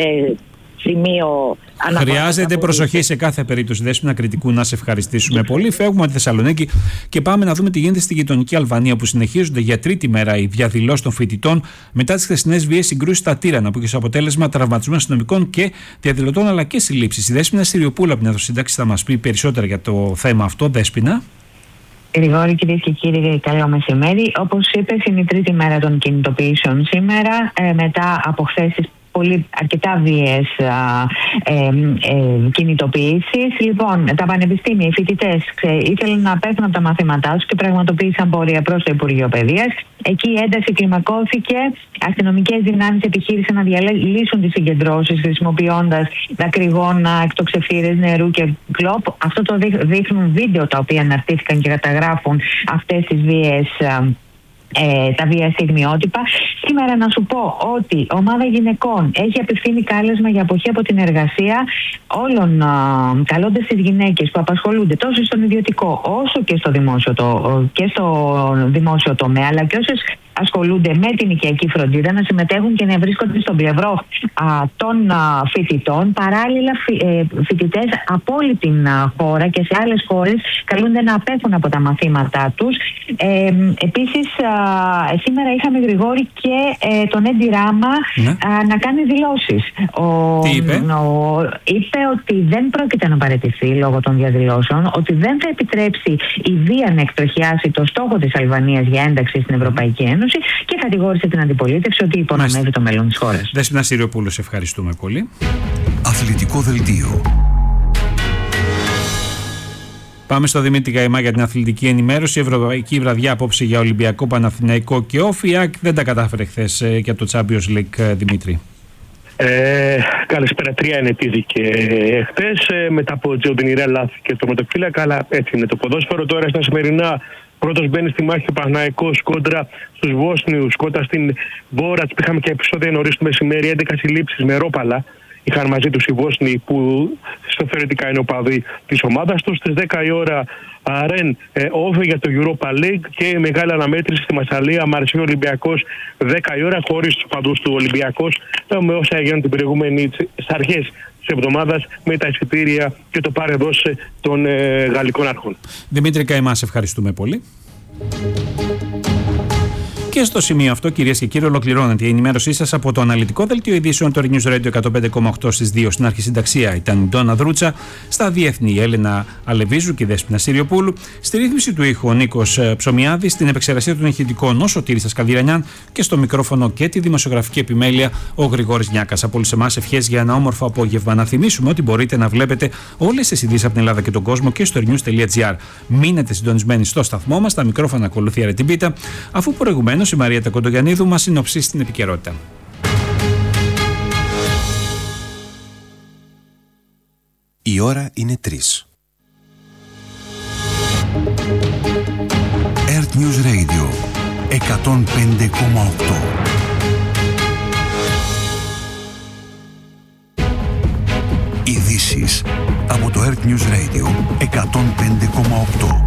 σημείο αναφοράς. Χρειάζεται προσοχή σε κάθε περίπτωση. Δέσποινα Κρητικού, να σε ευχαριστήσουμε πολύ. Φεύγουμε από τη Θεσσαλονίκη και πάμε να δούμε τι γίνεται στη γειτονική Αλβανία, που συνεχίζονται για τρίτη μέρα οι διαδηλώσεις των φοιτητών μετά τις χθεσινές βίες συγκρούσεις στα Τύρανα, που είχε ως αποτέλεσμα τραυματισμού αστυνομικών και διαδηλωτών, αλλά και συλλήψεις. Η Δέσποινα Συριοπούλου από την Εθνοσύνταξη θα μας πει περισσότερα για το θέμα αυτό. Δέσποινα. Γρηγόρη, κυρίες και κύριοι, καλό μεσημέρι. Όπως είπες, είναι η τρίτη μέρα των κινητοποιήσεων σήμερα, ε, μετά από χθες τις πολύ αρκετά βίαιες ε, ε, κινητοποιήσεις. Λοιπόν, τα πανεπιστήμια, οι φοιτητές ήθελαν να πέφτουν από τα μαθήματά τους και πραγματοποίησαν πορεία προς το Υπουργείο Παιδείας. Εκεί η ένταση κλιμακώθηκε. Αστυνομικές δυνάμεις επιχείρησαν να διαλύσουν τις συγκεντρώσεις χρησιμοποιώντας δακρυγόνα, εκτοξευτήρες νερού και κλόπ. Αυτό το δείχνουν βίντεο τα οποία αναρτήθηκαν και καταγράφουν αυτές τις βίαιες. Ε, τα βία στιγμιότυπα. Σήμερα να σου πω ότι ομάδα γυναικών έχει απευθύνει κάλεσμα για αποχή από την εργασία όλων, καλώντας τις γυναίκες που απασχολούνται τόσο στον ιδιωτικό όσο και στο δημόσιο, το, και στο δημόσιο τομέα, αλλά και όσες ασχολούνται με την οικιακή φροντίδα, να συμμετέχουν και να βρίσκονται στον πλευρό α, των α, φοιτητών. Παράλληλα, φοι, ε, φοιτητές από όλη την α, χώρα και σε άλλες χώρες καλούνται να απέχουν από τα μαθήματά τους. Ε, επίσης, α, σήμερα είχαμε, Γρηγόρη, και ε, τον Έντι Ράμα ναι. α, να κάνει δηλώσεις. Ο, Τι είπε? Ο, είπε ότι δεν πρόκειται να παραιτηθεί λόγω των διαδηλώσεων, ότι δεν θα επιτρέψει η βία να εκτροχιάσει το στόχο της Αλβανίας για ένταξη στην Ευρωπαϊκή Ένωση, και κατηγόρησε την αντιπολίτευση ότι υπονομεύει το μέλλον της χώρας. Δέσποινα Συριοπούλου, σε ευχαριστούμε πολύ. Αθλητικό δελτίο. Πάμε στο Δημήτρη Καϊμά για την αθλητική ενημέρωση. Η Ευρωπαϊκή βραδιά απόψε για Ολυμπιακό, Παναθηναϊκό και Όφη. Δεν τα κατάφερε χθες και από το Champions League, Δημήτρη. Ε, καλησπέρα, τρία ενετήθηκε χθες ε, μετά από τζιοντινηρά λάθη και στο μετοφύλακα, αλλά έτσι είναι το ποδόσφαιρο. Τώρα στα σημερινά, πρώτος μπαίνει στη μάχη ο Παναθηναϊκός κόντρα στους Βόσνιους, κόντρα στην Μπόρατς. Είχαμε και επεισόδια νωρίς το μεσημέρι, έντεκα συλλήψεις με ρόπαλα. Είχαν μαζί τους οι Βόσνοι που θεωρητικά είναι οπαδοί της ομάδας τους. Στις δέκα η ώρα Ρεν Όφε για το Europa League και μεγάλη αναμέτρηση στη Μασσαλία, Μαρσιό Ολυμπιακός δέκα η ώρα, χωρίς τους οπαδούς του Ολυμπιακός, με όσα έγιναν την προηγούμενη στις αρχές της εβδομάδας με τα εισιτήρια και το πάρε δώσε των ε, γαλλικών αρχών. Δημήτρη Καϊμά, σε ευχαριστούμε πολύ. Και στο σημείο αυτό, κυρίες και κύριοι, ολοκληρώνεται η ενημέρωσή σας από το αναλυτικό δελτίο ειδήσεων του News Radio εκατόν πέντε κόμμα οκτώ στις δύο. Στην αρχισυνταξία ήταν η Ντόνα Δρούτσα, στα διεθνή η Έλενα Αλεβίζου και η Δέσποινα Συριοπούλου, στη ρύθμιση του ήχου ο Νίκος Ψωμιάδης, στην επεξεργασία των ηχητικών ο Σωτήρης Ασκαδηρανιάν και στο μικρόφωνο και τη δημοσιογραφική επιμέλεια ο Γρηγόρης Νιάκας. Από όλους εμάς ευχές για ένα όμορφο απόγευμα. Να θυμίσουμε ότι μπορείτε να βλέπετε όλες τις ειδήσεις από την Ελλάδα και τον κόσμο και στο news τελεία gr. Μείνετε συντονισμένοι στο σταθμό μας, τα μικρόφωνα ακολουθεί Αρετιμπίτα, αφού προηγουμένως η Μαριέτα Κοντογιαννίδου μας συνοψίσει την επικαιρότητα. Η ώρα είναι τρεις. Earth News Radio εκατόν πέντε κόμμα οκτώ. Ειδήσεις από το Earth News Radio εκατόν πέντε κόμμα οκτώ.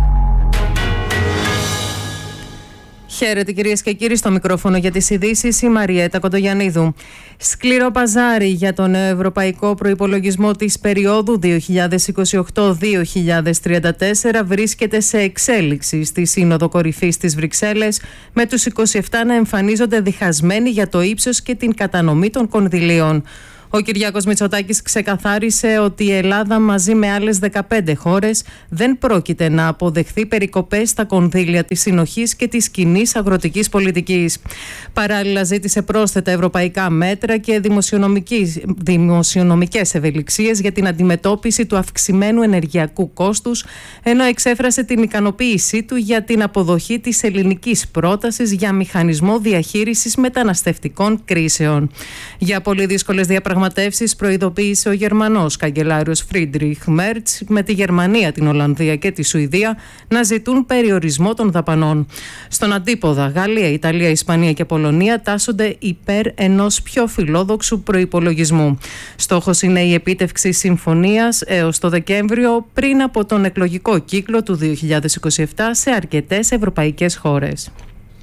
Χαίρετε κυρίες και κύριοι, στο μικρόφωνο για τις ειδήσεις η Μαριέτα Κοντογιαννίδου. Σκληρό παζάρι για τον ευρωπαϊκό προϋπολογισμό της περίοδου δύο χιλιάδες είκοσι οκτώ δύο χιλιάδες τριάντα τέσσερα βρίσκεται σε εξέλιξη στη Σύνοδο Κορυφής της Βρυξέλλες, με τους είκοσι επτά να εμφανίζονται διχασμένοι για το ύψος και την κατανομή των κονδυλίων. Ο Κυριάκος Μητσοτάκης ξεκαθάρισε ότι η Ελλάδα μαζί με άλλες δεκαπέντε χώρες δεν πρόκειται να αποδεχθεί περικοπές στα κονδύλια της συνοχής και της κοινής αγροτικής πολιτικής. Παράλληλα ζήτησε πρόσθετα ευρωπαϊκά μέτρα και δημοσιονομικές ευελιξίες για την αντιμετώπιση του αυξημένου ενεργειακού κόστους, ενώ εξέφρασε την ικανοποίησή του για την αποδοχή της ελληνικής πρότασης για μηχανισμό διαχείρισης μεταναστευτικών κρίσεων. Για πολύ δύσκολες διαπραγματεύσεις προειδοποίησε ο Γερμανός καγκελάριος Φρίντριχ Μέρτς, με τη Γερμανία, την Ολλανδία και τη Σουηδία να ζητούν περιορισμό των δαπανών. Στον αντίποδα, Γαλλία, Ιταλία, Ισπανία και Πολωνία τάσσονται υπέρ ενός πιο φιλόδοξου προϋπολογισμού. Στόχος είναι η επίτευξη συμφωνίας έως το Δεκέμβριο, πριν από τον εκλογικό κύκλο του δύο χιλιάδες είκοσι επτά σε αρκετές ευρωπαϊκές χώρες.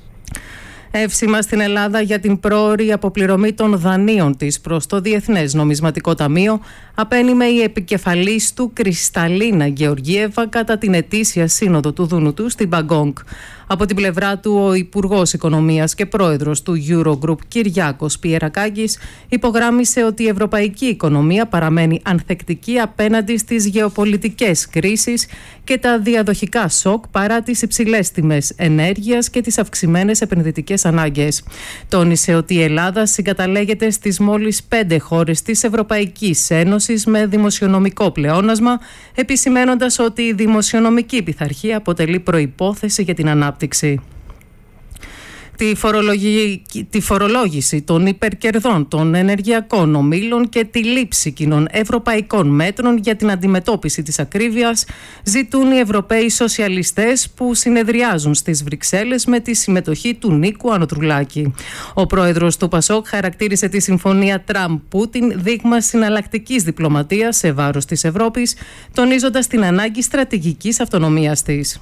Εύσημα στην Ελλάδα για την πρόωρη αποπληρωμή των δανείων της προς το Διεθνές Νομισματικό Ταμείο απένιμε η επικεφαλής του Κρυσταλίνα Γεωργίεβα κατά την ετήσια σύνοδο του Δουνουτού στην Μπαγκόγκ. Από την πλευρά του, ο Υπουργός Οικονομίας και Πρόεδρος του Eurogroup Κυριάκος Πιερακάκης υπογράμμισε ότι η ευρωπαϊκή οικονομία παραμένει ανθεκτική απέναντι στις γεωπολιτικές κρίσεις και τα διαδοχικά σοκ παρά τις υψηλές τιμές ενέργειας και τις αυξημένες επενδυτικές ανάγκες. Τόνισε ότι η Ελλάδα συγκαταλέγεται στις μόλις πέντε χώρες της Ευρωπαϊκής Ένωσης με δημοσιονομικό πλεόνασμα, επισημένοντας ότι η δημοσιονομική πειθαρχία αποτελεί προϋπόθεση για την ανάπτυξη. Τη, φορολογική, τη φορολόγηση των υπερκερδών των ενεργειακών ομίλων και τη λήψη κοινών ευρωπαϊκών μέτρων για την αντιμετώπιση της ακρίβειας ζητούν οι Ευρωπαίοι Σοσιαλιστές που συνεδριάζουν στις Βρυξέλλες με τη συμμετοχή του Νίκου Ανδρουλάκη. Ο πρόεδρος του Πασόκ χαρακτήρισε τη συμφωνία Τραμπ-Πούτιν δείγμα συναλλακτικής διπλωματίας σε βάρος της Ευρώπης, τονίζοντας την ανάγκη στρατηγικής αυτονομίας της.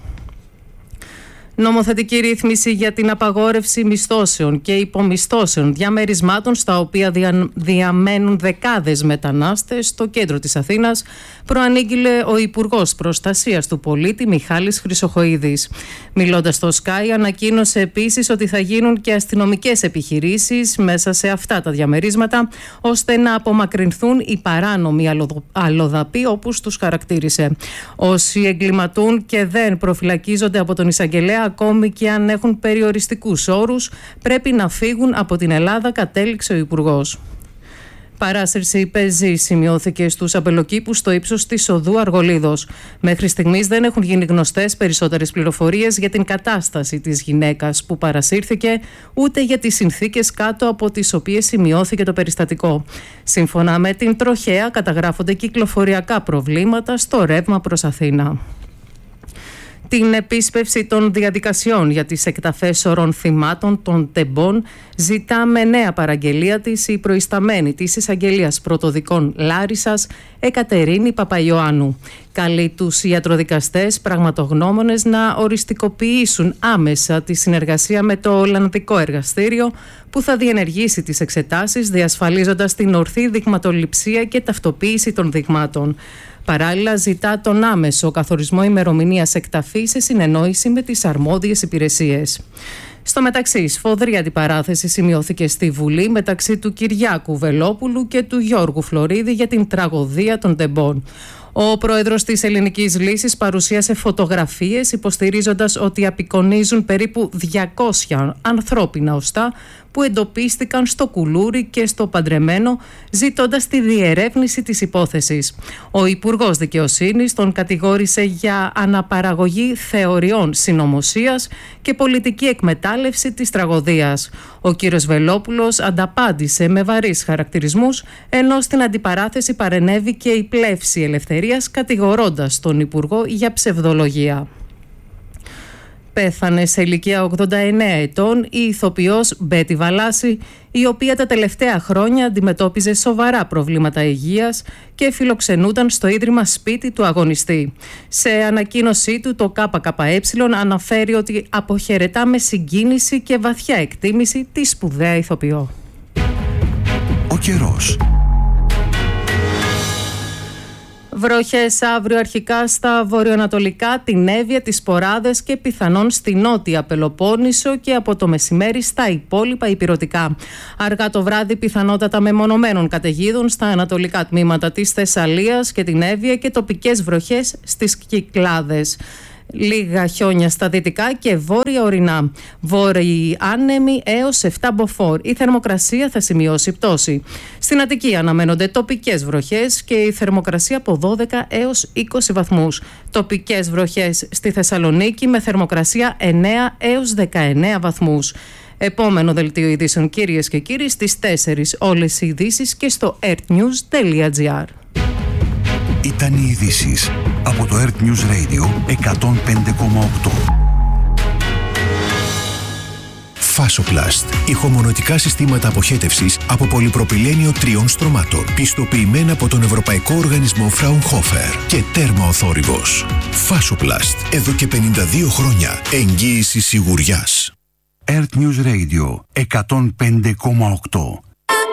Νομοθετική ρύθμιση για την απαγόρευση μισθώσεων και υπομισθώσεων διαμερισμάτων στα οποία δια, διαμένουν δεκάδες μετανάστες στο κέντρο της Αθήνας προανήγγειλε ο Υπουργός Προστασίας του Πολίτη Μιχάλης Χρυσοχοΐδης. Μιλώντας στο Sky, ανακοίνωσε επίσης ότι θα γίνουν και αστυνομικές επιχειρήσεις μέσα σε αυτά τα διαμερίσματα, ώστε να απομακρυνθούν οι παράνομοι αλλοδαποί, όπως τους χαρακτήρισε. Όσοι εγκληματούν και δεν προφυλακίζονται από τον εισαγγελέα, ακόμη και αν έχουν περιοριστικούς όρους, πρέπει να φύγουν από την Ελλάδα, κατέληξε ο Υπουργός. Παράσυρση πεζή σημειώθηκε στους αμπελοκήπους στο ύψος της οδού Αργολίδος. Μέχρι στιγμής δεν έχουν γίνει γνωστές περισσότερες πληροφορίες για την κατάσταση της γυναίκας που παρασύρθηκε, ούτε για τις συνθήκες κάτω από τις οποίες σημειώθηκε το περιστατικό. Σύμφωνα με την τροχέα, καταγράφονται κυκλοφοριακά προβλήματα στο ρεύμα προς Αθήνα. Την επίσπευση των διαδικασιών για τις εκταφές σωρών θυμάτων των τεμπών ζητά με νέα παραγγελία της η προϊσταμένη της εισαγγελίας πρωτοδικών Λάρισσας, Εκατερίνη Παπαϊωάννου. Καλεί τους ιατροδικαστές πραγματογνώμονες να οριστικοποιήσουν άμεσα τη συνεργασία με το Ολλανδικό Εργαστήριο που θα διενεργήσει τις εξετάσεις, διασφαλίζοντας την ορθή δειγματοληψία και ταυτοποίηση των δειγμάτων. Παράλληλα, ζητά τον άμεσο καθορισμό ημερομηνίας εκταφής σε συνεννόηση με τις αρμόδιες υπηρεσίες. Στο μεταξύ, σφοδρή αντιπαράθεση σημειώθηκε στη Βουλή μεταξύ του Κυριάκου Βελόπουλου και του Γιώργου Φλωρίδη για την τραγωδία των τεμπών. Ο πρόεδρος της Ελληνικής Λύσης παρουσίασε φωτογραφίες υποστηρίζοντας ότι απεικονίζουν περίπου διακόσια ανθρώπινα οστά που εντοπίστηκαν στο Κουλούρι και στο Παντρεμένο, ζητώντας τη διερεύνηση της υπόθεσης. Ο Υπουργός Δικαιοσύνης τον κατηγόρησε για αναπαραγωγή θεωριών συνωμοσίας και πολιτική εκμετάλλευση της τραγωδίας. Ο κύριος Βελόπουλος ανταπάντησε με βαρύς χαρακτηρισμούς, ενώ στην αντιπαράθεση παρενέβη και η Πλεύση Ελευθερίας, κατηγορώντας τον Υπουργό για ψευδολογία. Πέθανε σε ηλικία ογδόντα εννέα ετών η ηθοποιός Μπέτη Βαλάση, η οποία τα τελευταία χρόνια αντιμετώπιζε σοβαρά προβλήματα υγείας και φιλοξενούταν στο ίδρυμα σπίτι του αγωνιστή. Σε ανακοίνωσή του, το ΚΚΕ αναφέρει ότι αποχαιρετά με συγκίνηση και βαθιά εκτίμηση τη σπουδαία ηθοποιό. Ο καιρός. Βροχές αύριο αρχικά στα βορειοανατολικά, την Εύβοια, τις Σποράδες και πιθανόν στη νότια Πελοπόννησο και από το μεσημέρι στα υπόλοιπα ηπειρωτικά. Αργά το βράδυ πιθανότατα μεμονωμένων καταιγίδων στα ανατολικά τμήματα της Θεσσαλίας και την Εύβοια και τοπικές βροχές στις Κυκλάδες. Λίγα χιόνια στα δυτικά και βόρεια ορεινά. Βόρειοι άνεμοι έως επτά μποφόρ. Η θερμοκρασία θα σημειώσει πτώση. Στην Αττική αναμένονται τοπικές βροχές και η θερμοκρασία από δώδεκα έως είκοσι βαθμούς. Τοπικές βροχές στη Θεσσαλονίκη με θερμοκρασία εννέα έως δεκαεννέα βαθμούς. Επόμενο δελτίο ειδήσεων, κυρίες και κύριοι, στις τέσσερις όλες οι ειδήσεις και στο ertnews τελεία gr. Ήταν οι ειδήσεις από το Earth News Radio εκατόν πέντε κόμμα οκτώ. Φάσοπλαστ. Ηχομονωτικά συστήματα αποχέτευσης από πολυπροπυλένιο τριών στρωμάτων. Πιστοποιημένα από τον Ευρωπαϊκό Οργανισμό Fraunhofer και τέρμα ο θόρυβος. Φάσοπλαστ. Εδώ και πενήντα δύο χρόνια. Εγγύηση σιγουριάς. Earth News Radio εκατόν πέντε κόμμα οκτώ.